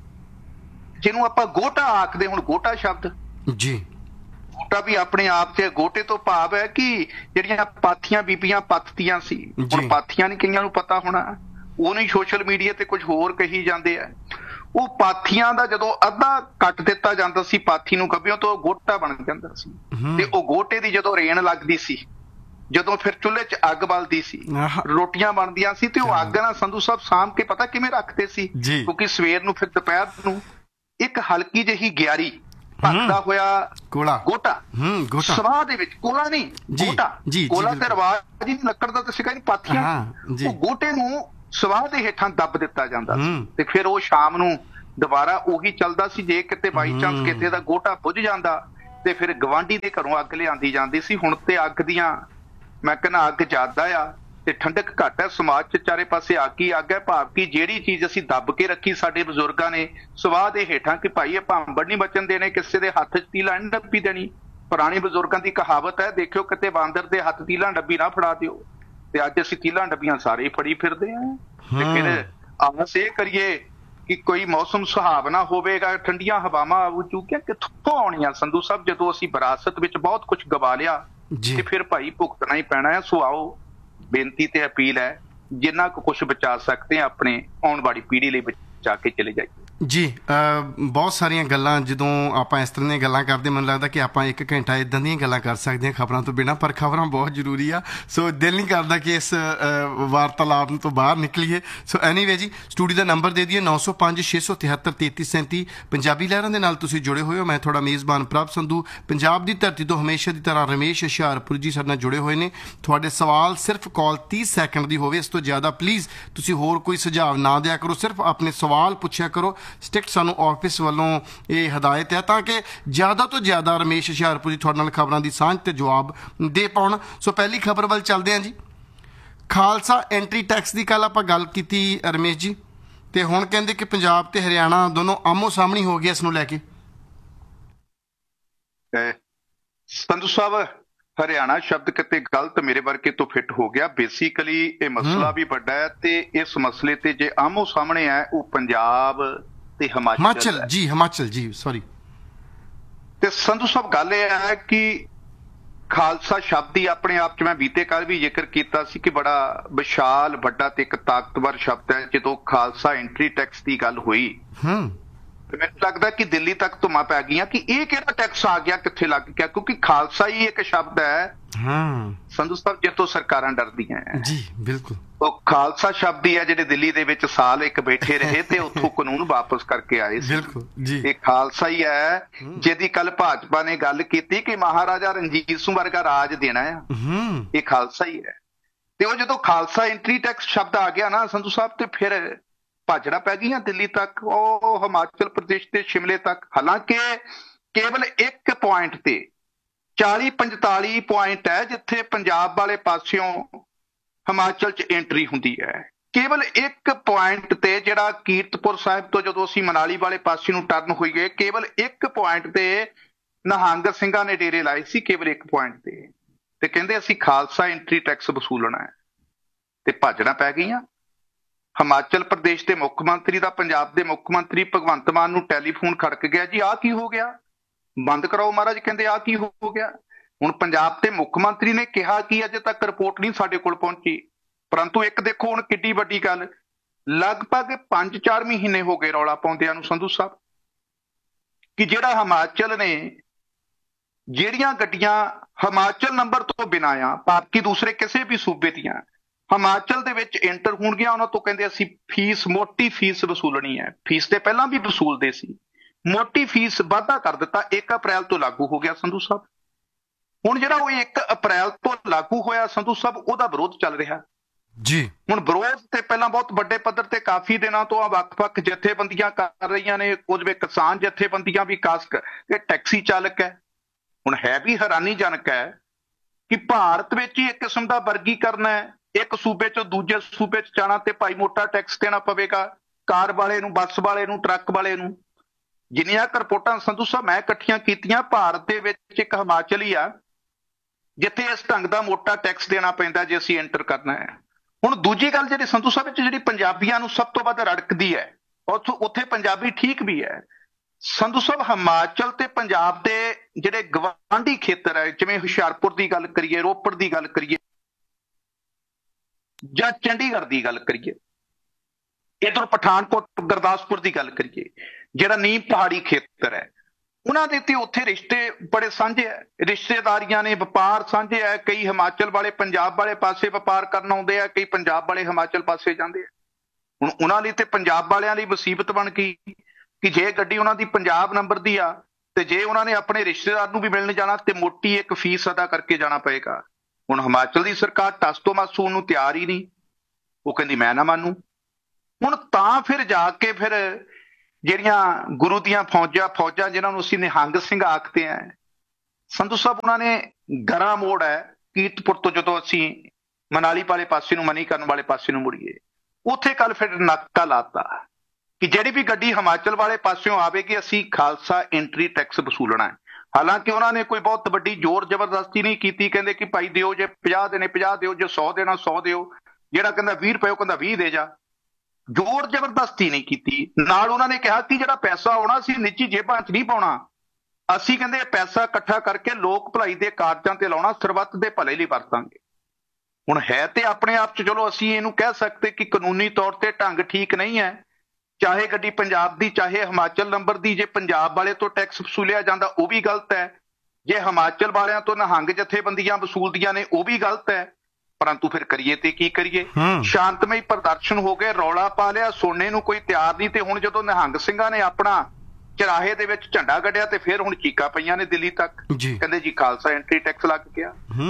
ਜਿਹਨੂੰ ਆਪਾਂ ਗੋਟਾ ਆਖਦੇ, ਹੁਣ ਗੋਟਾ ਸ਼ਬਦ, ਜੀ ਗੋਟਾ ਵੀ ਆਪਣੇ ਆਪ 'ਚ ਗੋਟੇ ਤੋਂ ਭਾਵ ਹੈ ਕਿ ਜਿਹੜੀਆਂ ਪਾਥੀਆਂ ਬੀਬੀਆਂ ਪੱਥਦੀਆਂ ਸੀ। ਜੀ। ਹੁਣ ਪਾਥੀਆਂ ਨਹੀਂ ਕਈਆਂ ਨੂੰ ਪਤਾ ਹੋਣਾ, ਉਹ ਨਹੀਂ ਸੋਸ਼ਲ ਮੀਡੀਆ ਤੇ ਕੁਝ ਹੋਰ ਕਹੀ ਜਾਂਦੇ ਆ। ਉਹ ਪਾਥੀਆਂ ਦਾ ਜਦੋਂ ਅੱਧਾ ਕੱਟ ਦਿੱਤਾ ਜਾਂਦਾ ਸੀ ਪਾਥੀ ਨੂੰ ਗੱਭਿਓਂ, ਤੋਂ ਗੋਟਾ ਬਣ ਜਾਂਦਾ ਸੀ। ਹਮ, ਤੇ ਉਹ ਗੋਟੇ ਦੀ ਜਦੋਂ ਰੇਣ ਲੱਗਦੀ ਸੀ, ਜਦੋਂ ਫਿਰ ਚੁੱਲ੍ਹੇ 'ਚ ਅੱਗ ਬਲਦੀ ਸੀ, ਆਹ, ਰੋਟੀਆਂ ਬਣਦੀਆਂ ਸੀ, ਤੇ ਉਹ ਅੱਗ ਨਾਲ ਸੰਧੂ ਸਾਹਿਬ ਸਾਂਭ ਕੇ ਪਤਾ ਕਿਵੇਂ ਰੱਖਦੇ ਸੀ? ਜੀ ਕਿਉਂਕਿ ਸਵੇਰ ਨੂੰ ਫਿਰ ਦੁਪਹਿਰ ਨੂੰ ਇੱਕ ਹਲਕੀ ਜਿਹੀ ਗਿਆਰੀ ਭਖਦਾ ਹੋਇਆ ਕੋਲਾ ਗੋਟਾ, ਹਮ ਗੋਟਾ ਸਵਾਹ ਦੇ ਵਿੱਚ, ਕੋਲਾ ਨਹੀਂ ਜੀ, ਗੋਟਾ, ਜੀ, ਜੀ, ਕੋਲਾ ਤੇ ਬਿਲਕੁਲ। ਰਵਾਜ ਹੀ ਲੱਕੜ ਦਾ ਤੇ ਸਿਕਾ ਨਹੀਂ, ਪਾਥੀਆਂ। ਹਾਂ ਜੀ ਉਹ ਗੋਟੇ ਨੂੰ ਸਵਾਹ ਦੇ ਹੇਠਾਂ ਦੱਬ ਦਿੱਤਾ ਜਾਂਦਾ ਸੀ ਹਮ ਤੇ ਫਿਰ ਉਹ ਸ਼ਾਮ ਨੂੰ ਦੁਬਾਰਾ ਉਹੀ ਚੱਲਦਾ ਸੀ। ਜੇ ਕਿਤੇ ਬਾਈ ਚਾਂਸ ਹਮ। ਕਿਤੇ ਦਾ ਗੋਟਾ ਬੁੱਝ ਜਾਂਦਾ ਤੇ ਫਿਰ ਗਵਾਂਢੀ ਦੇ ਘਰੋਂ ਅੱਗ ਲਿਆਂਦੀ ਜਾਂਦੀ ਸੀ। ਹੁਣ ਤੇ ਅੱਗ ਦੀਆਂ, ਮੈਂ ਕਹਿੰਦਾ ਅੱਗ ਜ਼ਿਆਦਾ ਆ ਤੇ ਠੰਡਕ ਘੱਟ ਹੈ। ਸਮਾਜ 'ਚ ਚਾਰੇ ਪਾਸੇ ਅੱਗ ਹੀ ਅੱਗ ਹੈ, ਭਾਵ ਕਿ ਜਿਹੜੀ ਚੀਜ਼ ਅਸੀਂ ਦੱਬ ਕੇ ਰੱਖੀ ਸਾਡੇ ਬਜ਼ੁਰਗਾਂ ਨੇ ਸਵਾਹ ਦੇ ਹੇਠਾਂ ਕਿ ਭਾਈ ਇਹ ਭਾਂਬੜ ਨਹੀਂ ਬਚਣ ਦੇਣੇ, ਕਿਸੇ ਦੇ ਹੱਥ 'ਚ ਤੀਲਾ ਨਹੀਂ ਡੱਬੀ ਦੇਣੀ। ਪੁਰਾਣੇ ਬਜ਼ੁਰਗਾਂ ਦੀ ਕਹਾਵਤ ਹੈ, ਦੇਖਿਓ ਕਿਤੇ ਬਾਂਦਰ ਦੇ ਹੱਥ ਤੀਲਾ ਡੱਬੀ ਨਾ ਫੜਾ ਦਿਓ। ਤੇ ਅੱਜ ਅਸੀਂ ਤੀਲਾਂ ਡੱਬੀਆਂ ਸਾਰੇ ਹੀ ਫੜੀ ਫਿਰਦੇ ਆ। ਤੇ ਫਿਰ ਆਸ ਇਹ ਕਰੀਏ ਕਿ ਕੋਈ ਮੌਸਮ ਸੁਹਾਵਣਾ ਹੋਵੇਗਾ, ਠੰਡੀਆਂ ਹਵਾਵਾਂ ਆਊ, ਚੂਕਿਆ ਕਿੱਥੋਂ ਆਉਣੀਆਂ ਸੰਧੂ ਸਾਹਿਬ, ਜਦੋਂ ਅਸੀਂ ਵਿਰਾਸਤ ਵਿੱਚ ਬਹੁਤ ਕੁਝ ਗਵਾ ਲਿਆ ਜੀ ਤੇ ਫਿਰ ਭਾਈ ਭੁਗਤਣਾ ਹੀ ਪੈਣਾ ਹੈ। ਸੋ ਆਓ, ਬੇਨਤੀ ਤੇ ਅਪੀਲ ਹੈ, ਜਿੰਨਾ ਕੁ ਕੁਝ ਬਚਾ ਸਕਦੇ ਆ ਆਪਣੇ ਆਉਣ ਵਾਲੀ ਪੀੜ੍ਹੀ ਲਈ ਬਚਾ ਕੇ ਚਲੇ ਜਾਈਏ। ਜੀ ਅ, ਬਹੁਤ ਸਾਰੀਆਂ ਗੱਲਾਂ ਜਦੋਂ ਆਪਾਂ ਇਸ ਤਰ੍ਹਾਂ ਦੀਆਂ ਗੱਲਾਂ ਕਰਦੇ, ਮੈਨੂੰ ਲੱਗਦਾ ਕਿ ਆਪਾਂ ਇੱਕ ਘੰਟਾ ਇਦਾਂ ਦੀਆਂ ਗੱਲਾਂ ਕਰ ਸਕਦੇ ਹਾਂ ਖਬਰਾਂ ਤੋਂ ਬਿਨਾਂ, ਪਰ ਖਬਰਾਂ ਬਹੁਤ ਜ਼ਰੂਰੀ ਆ। ਸੋ ਦਿਲ ਨਹੀਂ ਕਰਦਾ ਕਿ ਇਸ ਅ, ਵਾਰਤਾਲਾਪ ਤੋਂ ਬਾਹਰ ਨਿਕਲੀਏ। ਸੋ ਐਨੀਵੇ ਜੀ, ਸਟੂਡੀਓ ਦਾ ਨੰਬਰ ਦੇ ਦਈਏ ਨੌ ਸੌ ਪੰਜ ਛੇ ਸੌ ਤਿਹੱਤਰ ਤੇਤੀ ਸੈਂਤੀ। ਪੰਜਾਬੀ ਲਹਿਰਾਂ ਦੇ ਨਾਲ ਤੁਸੀਂ ਜੁੜੇ ਹੋਏ ਹੋ। ਮੈਂ ਤੁਹਾਡਾ ਮੇਜ਼ਬਾਨ ਪ੍ਰਭ ਸੰਧੂ। ਪੰਜਾਬ ਦੀ ਧਰਤੀ ਤੋਂ ਹਮੇਸ਼ਾ ਦੀ ਤਰ੍ਹਾਂ ਰਮੇਸ਼ ਹੁਸ਼ਿਆਰਪੁਰ ਜੀ ਸਾਡੇ ਨਾਲ ਜੁੜੇ ਹੋਏ ਨੇ। ਤੁਹਾਡੇ ਸਵਾਲ ਸਿਰਫ ਕਾਲ ਤੀਹ ਸੈਕਿੰਡ ਦੀ ਹੋਵੇ, ਇਸ ਤੋਂ ਜ਼ਿਆਦਾ ਪਲੀਜ਼ ਤੁਸੀਂ ਹੋਰ ਕੋਈ ਸੁਝਾਅ ਨਾ ਦਿਆ ਕਰੋ, ਸਿਰਫ ਆਪਣੇ ਸਵਾਲ ਪੁੱਛਿਆ ਕਰੋ। ਸਟ੍ਰਿਕਟ ਸਾਨੂੰ ਆਫਿਸ ਵੱਲੋਂ ਇਹ ਹਦਾਇਤ ਹੈ ਤਾਂ ਕਿ ਜ਼ਿਆਦਾ ਤੋਂ ਜ਼ਿਆਦਾ ਰਮੇਸ਼ ਹੁਸ਼ਿਆਰਪੁਰੀ ਤੁਹਾਡੇ ਨਾਲ ਖਬਰਾਂ ਦੀ ਸਾਂਝ ਤੇ ਜਵਾਬ ਦੇ ਪਾਉਣ। ਸੋ ਪਹਿਲੀ ਖਬਰ ਵੱਲ ਚੱਲਦੇ ਹਾਂ ਜੀ। ਖਾਲਸਾ ਐਂਟਰੀ ਟੈਕਸ ਦੀ ਕੱਲ ਆਪਾਂ ਗੱਲ ਕੀਤੀ ਰਮੇਸ਼ ਜੀ, ਤੇ ਹੁਣ ਕਹਿੰਦੇ ਕਿ ਪੰਜਾਬ ਤੇ ਹਰਿਆਣਾ ਦੋਨੋਂ ਆਮੋ ਸਾਹਮਣੇ ਹੋ ਗਏ ਇਸ ਨੂੰ ਲੈ ਕੇ। ਸੰਧੂ ਸਾਹਿਬ, ਹਰਿਆਣਾ ਸ਼ਬਦ ਕਿਤੇ ਗਲਤ ਮੇਰੇ ਵਰਗੇ ਤੋਂ ਫਿੱਟ ਹੋ ਗਿਆ। ਬੇਸਿਕਲੀ ਇਹ ਮਸਲਾ ਵੀ ਵੱਡਾ ਹੈ ਤੇ ਇਸ ਮਸਲੇ ਤੇ ਜੇ ਆਮੋ ਸਾਹਮਣੇ ਹੈ ਉਹ ਪੰਜਾਬ ਤੇ ਹਿਮਾਚਲ ਹਿਮਾਚਲ ਜੀ, ਹਿਮਾਚਲ ਜੀ, ਸੌਰੀ। ਤੇ ਸੰਧੂ ਸਾਹਿਬ ਗੱਲ ਇਹ ਹੈ ਕਿ ਖਾਲਸਾ ਸ਼ਬਦ ਹੀ ਆਪਣੇ ਆਪ 'ਚ, ਮੈਂ ਬੀਤੇ ਕੱਲ ਵੀ ਜ਼ਿਕਰ ਕੀਤਾ ਸੀ ਕਿ ਬੜਾ ਵਿਸ਼ਾਲ ਵੱਡਾ ਤੇ ਇੱਕ ਤਾਕਤਵਰ ਸ਼ਬਦ ਹੈ। ਜਦੋਂ ਖਾਲਸਾ ਐਂਟਰੀ ਟੈਕਸ ਦੀ ਗੱਲ ਹੋਈ ਹੂੰ ਤੇ ਮੈਨੂੰ ਲੱਗਦਾ ਕਿ ਦਿੱਲੀ ਤੱਕ ਧੁੰਮਾਂ ਪੈ ਗਈਆਂ ਕਿ ਇਹ ਕਿਹੜਾ ਟੈਕਸ ਆ ਗਿਆ, ਕਿੱਥੇ ਲੱਗ ਗਿਆ, ਕਿਉਂਕਿ ਖਾਲਸਾ ਹੀ ਇੱਕ ਸ਼ਬਦ ਹੈ ਹਾਂ ਸੰਧੂ ਸਾਹਿਬ ਜਿੱਤੋਂ ਸਰਕਾਰਾਂ ਡਰਦੀਆਂ ਹੈ। ਜੀ ਬਿਲਕੁਲ। ਉਹ ਖਾਲਸਾ ਸ਼ਬਦ ਹੀ ਹੈ ਜਿਹੜੇ ਦਿੱਲੀ ਦੇ ਵਿੱਚ ਸਾਲ ਇੱਕ ਬੈਠੇ ਰਹੇ ਤੇ ਉੱਥੋਂ ਕਾਨੂੰਨ ਵਾਪਸ ਕਰਕੇ ਆਏ ਸੀ। ਬਿਲਕੁਲ ਜੀ। ਇਹ ਖਾਲਸਾ ਹੀ ਹੈ ਜਿਹਦੀ ਕੱਲ ਭਾਜਪਾ ਨੇ ਗੱਲ ਕੀਤੀ ਕਿ ਮਹਾਰਾਜਾ ਰਣਜੀਤ ਸਿੰਘ ਵਰਗਾ ਰਾਜ ਦੇਣਾ ਆ। ਹੂੰ ਇਹ ਖਾਲਸਾ ਹੀ ਹੈ। ਤੇ ਉਹ ਜਦੋਂ ਖਾਲਸਾ ਐਂਟਰੀ ਟੈਕਸ ਸ਼ਬਦ ਆ ਗਿਆ ਨਾ ਸੰਧੂ ਸਾਹਿਬ, ਤੇ ਫਿਰ ਭਾਜੜਾ ਪੈ ਗਈਆਂ ਦਿੱਲੀ ਤੱਕ, ਉਹ ਹਿਮਾਚਲ ਪ੍ਰਦੇਸ਼ ਤੇ ਸ਼ਿਮਲੇ ਤੱਕ। ਹਾਲਾਂਕਿ ਕੇਵਲ ਇੱਕ ਪੁਆਇੰਟ ਤੇ ਚਾਲੀ ਪੰਤਾਲੀ ਪੁਆਇੰਟ ਹੈ ਜਿੱਥੇ ਪੰਜਾਬ ਵਾਲੇ ਪਾਸਿਓਂ ਹਿਮਾਚਲ 'ਚ ਐਂਟਰੀ ਹੁੰਦੀ ਹੈ। ਕੇਵਲ ਇੱਕ ਪੁਆਇੰਟ ਤੇ ਜਿਹੜਾ ਕੀਰਤਪੁਰ ਸਾਹਿਬ ਤੋਂ ਜਦੋਂ ਅਸੀਂ ਮਨਾਲੀ ਵਾਲੇ ਪਾਸੇ ਨੂੰ ਟਰਨ ਹੋਈਏ, ਕੇਵਲ ਇੱਕ ਪੁਆਇੰਟ ਤੇ ਨਿਹੰਗ ਸਿੰਘਾਂ ਨੇ ਡੇਰੇ ਲਾਏ ਸੀ, ਕੇਵਲ ਇੱਕ ਪੁਆਇੰਟ ਤੇ। ਤੇ ਕਹਿੰਦੇ ਅਸੀਂ ਖਾਲਸਾ ਐਂਟਰੀ ਟੈਕਸ ਵਸੂਲਣਾ ਹੈ, ਤੇ ਭਾਜੜਾਂ ਪੈ ਗਈਆਂ। ਹਿਮਾਚਲ ਪ੍ਰਦੇਸ਼ ਦੇ ਮੁੱਖ ਮੰਤਰੀ ਦਾ ਪੰਜਾਬ ਦੇ ਮੁੱਖ ਮੰਤਰੀ ਭਗਵੰਤ ਮਾਨ ਨੂੰ ਟੈਲੀਫੋਨ ਖੜਕ ਗਿਆ, ਜੀ ਆਹ ਕੀ ਹੋ ਗਿਆ, ਬੰਦ ਕਰਾਓ ਮਹਾਰਾਜ। ਕਹਿੰਦੇ ਆਹ ਕੀ ਹੋ ਗਿਆ। ਹੁਣ ਪੰਜਾਬ ਦੇ ਮੁੱਖ ਮੰਤਰੀ ਨੇ ਕਿਹਾ ਕਿ ਅਜੇ ਤੱਕ ਰਿਪੋਰਟ ਨਹੀਂ ਸਾਡੇ ਕੋਲ ਪਹੁੰਚੀ, ਪਰੰਤੂ ਇੱਕ ਦੇਖੋ ਹੁਣ ਕਿੱਡੀ ਵੱਡੀ ਗੱਲ, ਲਗਭਗ ਪੰਜ ਚਾਰ ਮਹੀਨੇ ਹੋ ਗਏ ਰੌਲਾ ਪਾਉਂਦਿਆਂ ਨੂੰ ਸੰਧੂ ਸਾਹਿਬ, ਕਿ ਜਿਹੜਾ ਹਿਮਾਚਲ ਨੇ ਜਿਹੜੀਆਂ ਗੱਡੀਆਂ ਹਿਮਾਚਲ ਨੰਬਰ ਤੋਂ ਬਿਨਾਂ ਆ, ਬਾਕੀ ਦੂਸਰੇ ਕਿਸੇ ਵੀ ਸੂਬੇ ਦੀਆਂ ਹਿਮਾਚਲ ਦੇ ਵਿੱਚ ਐਂਟਰ ਹੋਣਗੀਆਂ, ਉਹਨਾਂ ਤੋਂ ਕਹਿੰਦੇ ਅਸੀਂ ਫੀਸ, ਮੋਟੀ ਫੀਸ ਵਸੂਲਣੀ ਹੈ। ਫੀਸ ਤੇ ਪਹਿਲਾਂ ਵੀ ਵਸੂਲਦੇ ਸੀ, ਮੋਟੀ ਫੀਸ ਵਾਧਾ ਕਰ ਦਿੱਤਾ, ਇੱਕ ਅਪ੍ਰੈਲ ਤੋਂ ਲਾਗੂ ਹੋ ਗਿਆ ਸੰਧੂ ਸਾਹਿਬ। ਹੁਣ ਜਿਹੜਾ ਉਹ ਇੱਕ ਅਪ੍ਰੈਲ ਤੋਂ ਲਾਗੂ ਹੋਇਆ ਸੰਧੂ ਸਾਹਿਬ, ਉਹਦਾ ਵਿਰੋਧ ਚੱਲ ਰਿਹਾ ਜੀ। ਹੁਣ ਵਿਰੋਧ ਤੇ ਪਹਿਲਾਂ ਬਹੁਤ ਵੱਡੇ ਪੱਧਰ ਤੇ ਕਾਫੀ ਦਿਨਾਂ ਤੋਂ ਆ ਵੱਖ-ਵੱਖ ਜਥੇਬੰਦੀਆਂ ਕਰ ਰਹੀਆਂ ਨੇ, ਕੁਝ ਵੇ ਕਿਸਾਨ ਜਥੇਬੰਦੀਆਂ ਵੀ, ਖਾਸ ਕਰਕੇ ਟੈਕਸੀ ਚਾਲਕ ਹੈ। ਹੁਣ ਹੈ ਵੀ ਹੈਰਾਨੀਜਨਕ ਹੈ ਕਿ ਭਾਰਤ ਵਿੱਚ ਹੀ ਇੱਕ ਕਿਸਮ ਦਾ ਵਰਗੀਕਰਨ ਹੈ, ਇੱਕ ਸੂਬੇ ਚੋਂ ਦੂਜੇ ਸੂਬੇ ਚ ਜਾਣਾ ਤੇ ਭਾਈ ਮੋਟਾ ਟੈਕਸ ਦੇਣਾ ਪਵੇਗਾ, ਕਾਰ ਵਾਲੇ ਨੂੰ, ਬੱਸ ਵਾਲੇ ਨੂੰ, ਟਰੱਕ ਵਾਲੇ ਨੂੰ। ਜਿੰਨੀਆਂ ਕੁ ਰਿਪੋਰਟਾਂ ਸੰਧੂ ਸਾਹਿਬ ਮੈਂ ਇਕੱਠੀਆਂ ਕੀਤੀਆਂ, ਭਾਰਤ ਦੇ ਵਿੱਚ ਇੱਕ ਹਿਮਾਚਲ ਹੀ ਆ ਜਿੱਥੇ ਇਸ ਢੰਗ ਦਾ ਮੋਟਾ ਟੈਕਸ ਦੇਣਾ ਪੈਂਦਾ ਜੇ ਅਸੀਂ ਐਂਟਰ ਕਰਨਾ ਹੈ। ਹੁਣ ਦੂਜੀ ਗੱਲ ਜਿਹੜੀ ਸੰਧੂ ਸਾਹਿਬ ਵਿੱਚ ਜਿਹੜੀ ਪੰਜਾਬੀਆਂ ਨੂੰ ਸਭ ਤੋਂ ਵੱਧ ਰੜਕਦੀ ਹੈ, ਉੱਥੋਂ ਉੱਥੇ ਪੰਜਾਬੀ ਠੀਕ ਵੀ ਹੈ ਸੰਧੂ ਸਾਹਿਬ, ਹਿਮਾਚਲ ਤੇ ਪੰਜਾਬ ਦੇ ਜਿਹੜੇ ਗਵਾਂਢੀ ਖੇਤਰ ਹੈ, ਜਿਵੇਂ ਹੁਸ਼ਿਆਰਪੁਰ ਦੀ ਗੱਲ ਕਰੀਏ, ਰੋਪੜ ਦੀ ਗੱਲ ਕਰੀਏ ਜਾਂ ਚੰਡੀਗੜ੍ਹ ਦੀ ਗੱਲ ਕਰੀਏ, ਇੱਧਰ ਪਠਾਨਕੋਟ ਗੁਰਦਾਸਪੁਰ ਦੀ ਗੱਲ ਕਰੀਏ, ਜਿਹੜਾ ਨੀਮ ਪਹਾੜੀ ਖੇਤਰ ਹੈ, ਉਹਨਾਂ ਦੇ ਤੇ ਉੱਥੇ ਰਿਸ਼ਤੇ ਬੜੇ ਸਾਂਝੇ ਹੈ, ਰਿਸ਼ਤੇਦਾਰੀਆਂ ਨੇ, ਵਪਾਰ ਸਾਂਝੇ ਹੈ। ਕਈ ਹਿਮਾਚਲ ਵਾਲੇ ਪੰਜਾਬ ਵਾਲੇ ਪਾਸੇ ਵਪਾਰ ਕਰਨ ਆਉਂਦੇ ਆ, ਕਈ ਪੰਜਾਬ ਵਾਲੇ ਹਿਮਾਚਲ ਪਾਸੇ ਜਾਂਦੇ ਆ। ਹੁਣ ਉਹਨਾਂ ਲਈ ਤੇ ਪੰਜਾਬ ਵਾਲਿਆਂ ਲਈ ਮੁਸੀਬਤ ਬਣ ਗਈ ਕਿ ਜੇ ਗੱਡੀ ਉਹਨਾਂ ਦੀ ਪੰਜਾਬ ਨੰਬਰ ਦੀ ਆ ਤੇ ਜੇ ਉਹਨਾਂ ਨੇ ਆਪਣੇ ਰਿਸ਼ਤੇਦਾਰ ਨੂੰ ਵੀ ਮਿਲਣ ਜਾਣਾ ਤੇ ਮੋਟੀ ਇੱਕ ਫੀਸ ਅਦਾ ਕਰਕੇ ਜਾਣਾ ਪਏਗਾ। ਹੁਣ ਹਿਮਾਚਲ ਦੀ ਸਰਕਾਰ ਟਸ ਤੋਂ ਮਸ ਹੋਣ ਨੂੰ ਤਿਆਰ ਹੀ ਨਹੀਂ, ਉਹ ਕਹਿੰਦੀ ਮੈਂ ਨਾ ਮੰਨੂ। ਹੁਣ ਤਾਂ ਫਿਰ ਜਾ ਕੇ ਫਿਰ ਜਿਹੜੀਆਂ ਗੁਰੂ ਦੀਆਂ ਫੌਜਾਂ ਫੌਜਾਂ ਜਿਨ੍ਹਾਂ ਨੂੰ ਅਸੀਂ ਨਿਹੰਗ ਸਿੰਘ ਆਖਦੇ ਆ ਸੰਧੂ ਸਾਹਿਬ, ਉਹਨਾਂ ਨੇ ਗਰਾਂ ਮੋੜ ਹੈ ਕੀਰਤਪੁਰ ਤੋਂ, ਜਦੋਂ ਅਸੀਂ ਮਨਾਲੀ ਵਾਲੇ ਪਾਸੇ ਨੂੰ, ਮਨੀਕਰਨ ਵਾਲੇ ਪਾਸੇ ਨੂੰ ਮੁੜੀਏ, ਉੱਥੇ ਕੱਲ ਫਿਰ ਨਾਕਾ ਲਾਤਾ ਕਿ ਜਿਹੜੀ ਵੀ ਗੱਡੀ ਹਿਮਾਚਲ ਵਾਲੇ ਪਾਸਿਓਂ ਆਵੇਗੀ ਅਸੀਂ ਖਾਲਸਾ ਐਂਟਰੀ ਟੈਕਸ ਵਸੂਲਣਾ ਹੈ। ਹਾਲਾਂਕਿ ਉਹਨਾਂ ਨੇ ਕੋਈ ਬਹੁਤ ਵੱਡੀ ਜ਼ੋਰ ਜ਼ਬਰਦਸਤੀ ਨਹੀਂ ਕੀਤੀ, ਕਹਿੰਦੇ ਕਿ ਭਾਈ ਦਿਓ, ਜੇ ਪੰਜਾਹ ਦੇਣੇ ਪੰਜਾਹ ਦਿਓ, ਜੇ ਸੌ ਦੇਣਾ ਸੌ ਦਿਓ, ਜਿਹੜਾ ਕਹਿੰਦਾ ਵੀਹ ਰੁਪਏ ਉਹ ਕਹਿੰਦਾ ਵੀਹ ਦੇ ਜਾ। ਜ਼ੋਰ ਜ਼ਬਰਦਸਤੀ ਨਹੀਂ ਕੀਤੀ। ਨਾਲ ਉਹਨਾਂ ਨੇ ਕਿਹਾ ਕਿ ਜਿਹੜਾ ਪੈਸਾ ਆਉਣਾ ਅਸੀਂ ਨਿੱਜੀ ਜੇਬਾਂ 'ਚ ਨਹੀਂ ਪਾਉਣਾ, ਅਸੀਂ ਕਹਿੰਦੇ ਪੈਸਾ ਇਕੱਠਾ ਕਰਕੇ ਲੋਕ ਭਲਾਈ ਦੇ ਕਾਰਜਾਂ ਤੇ ਲਾਉਣਾ, ਸਰਬੱਤ ਦੇ ਭਲੇ ਲਈ ਵਰਤਾਂਗੇ। ਹੁਣ ਹੈ ਤੇ ਆਪਣੇ ਆਪ 'ਚ ਚਲੋ ਅਸੀਂ ਇਹਨੂੰ ਕਹਿ ਸਕਦੇ ਕਿ ਕਾਨੂੰਨੀ ਤੌਰ ਤੇ ਢੰਗ ਠੀਕ ਨਹੀਂ ਹੈ, ਚਾਹੇ ਗੱਡੀ ਪੰਜਾਬ ਦੀ ਚਾਹੇ ਹਿਮਾਚਲ ਨੰਬਰ ਦੀ, ਜੇ ਪੰਜਾਬ ਵਾਲੇ ਤੋਂ ਟੈਕਸ ਵਸੂਲਿਆ ਜਾਂਦਾ ਉਹ ਵੀ ਗਲਤ ਹੈ, ਜੇ ਹਿਮਾਚਲ ਵਾਲਿਆਂ ਤੋਂ ਨਿਹੰਗ ਜਥੇਬੰਦੀਆਂ ਵਸੂਲਦੀਆਂ ਨੇ ਉਹ ਵੀ ਗਲਤ ਹੈ। ਪਰੰਤੂ ਫਿਰ ਕਰੀਏ ਤੇ ਕੀ ਕਰੀਏ। ਸ਼ਾਂਤਮਈ ਪ੍ਰਦਰਸ਼ਨ ਹੋ ਗਏ, ਰੌਲਾ ਪਾ ਲਿਆ, ਸੁਣਨੇ ਨੂੰ ਕੋਈ ਤਿਆਰ ਨਹੀਂ। ਤੇ ਹੁਣ ਜਦੋਂ ਨਿਹੰਗ ਸਿੰਘਾਂ ਨੇ ਆਪਣਾ ਚਰਾਹੇ ਦੇ ਵਿੱਚ ਝੰਡਾ ਗੱਡਿਆ ਤੇ ਫਿਰ ਹੁਣ ਚੀਕਾਂ ਪਈਆਂ ਨੇ ਦਿੱਲੀ ਤੱਕ, ਕਹਿੰਦੇ ਜੀ ਖਾਲਸਾ ਐਂਟਰੀ ਟੈਕਸ ਲੱਗ ਗਿਆ।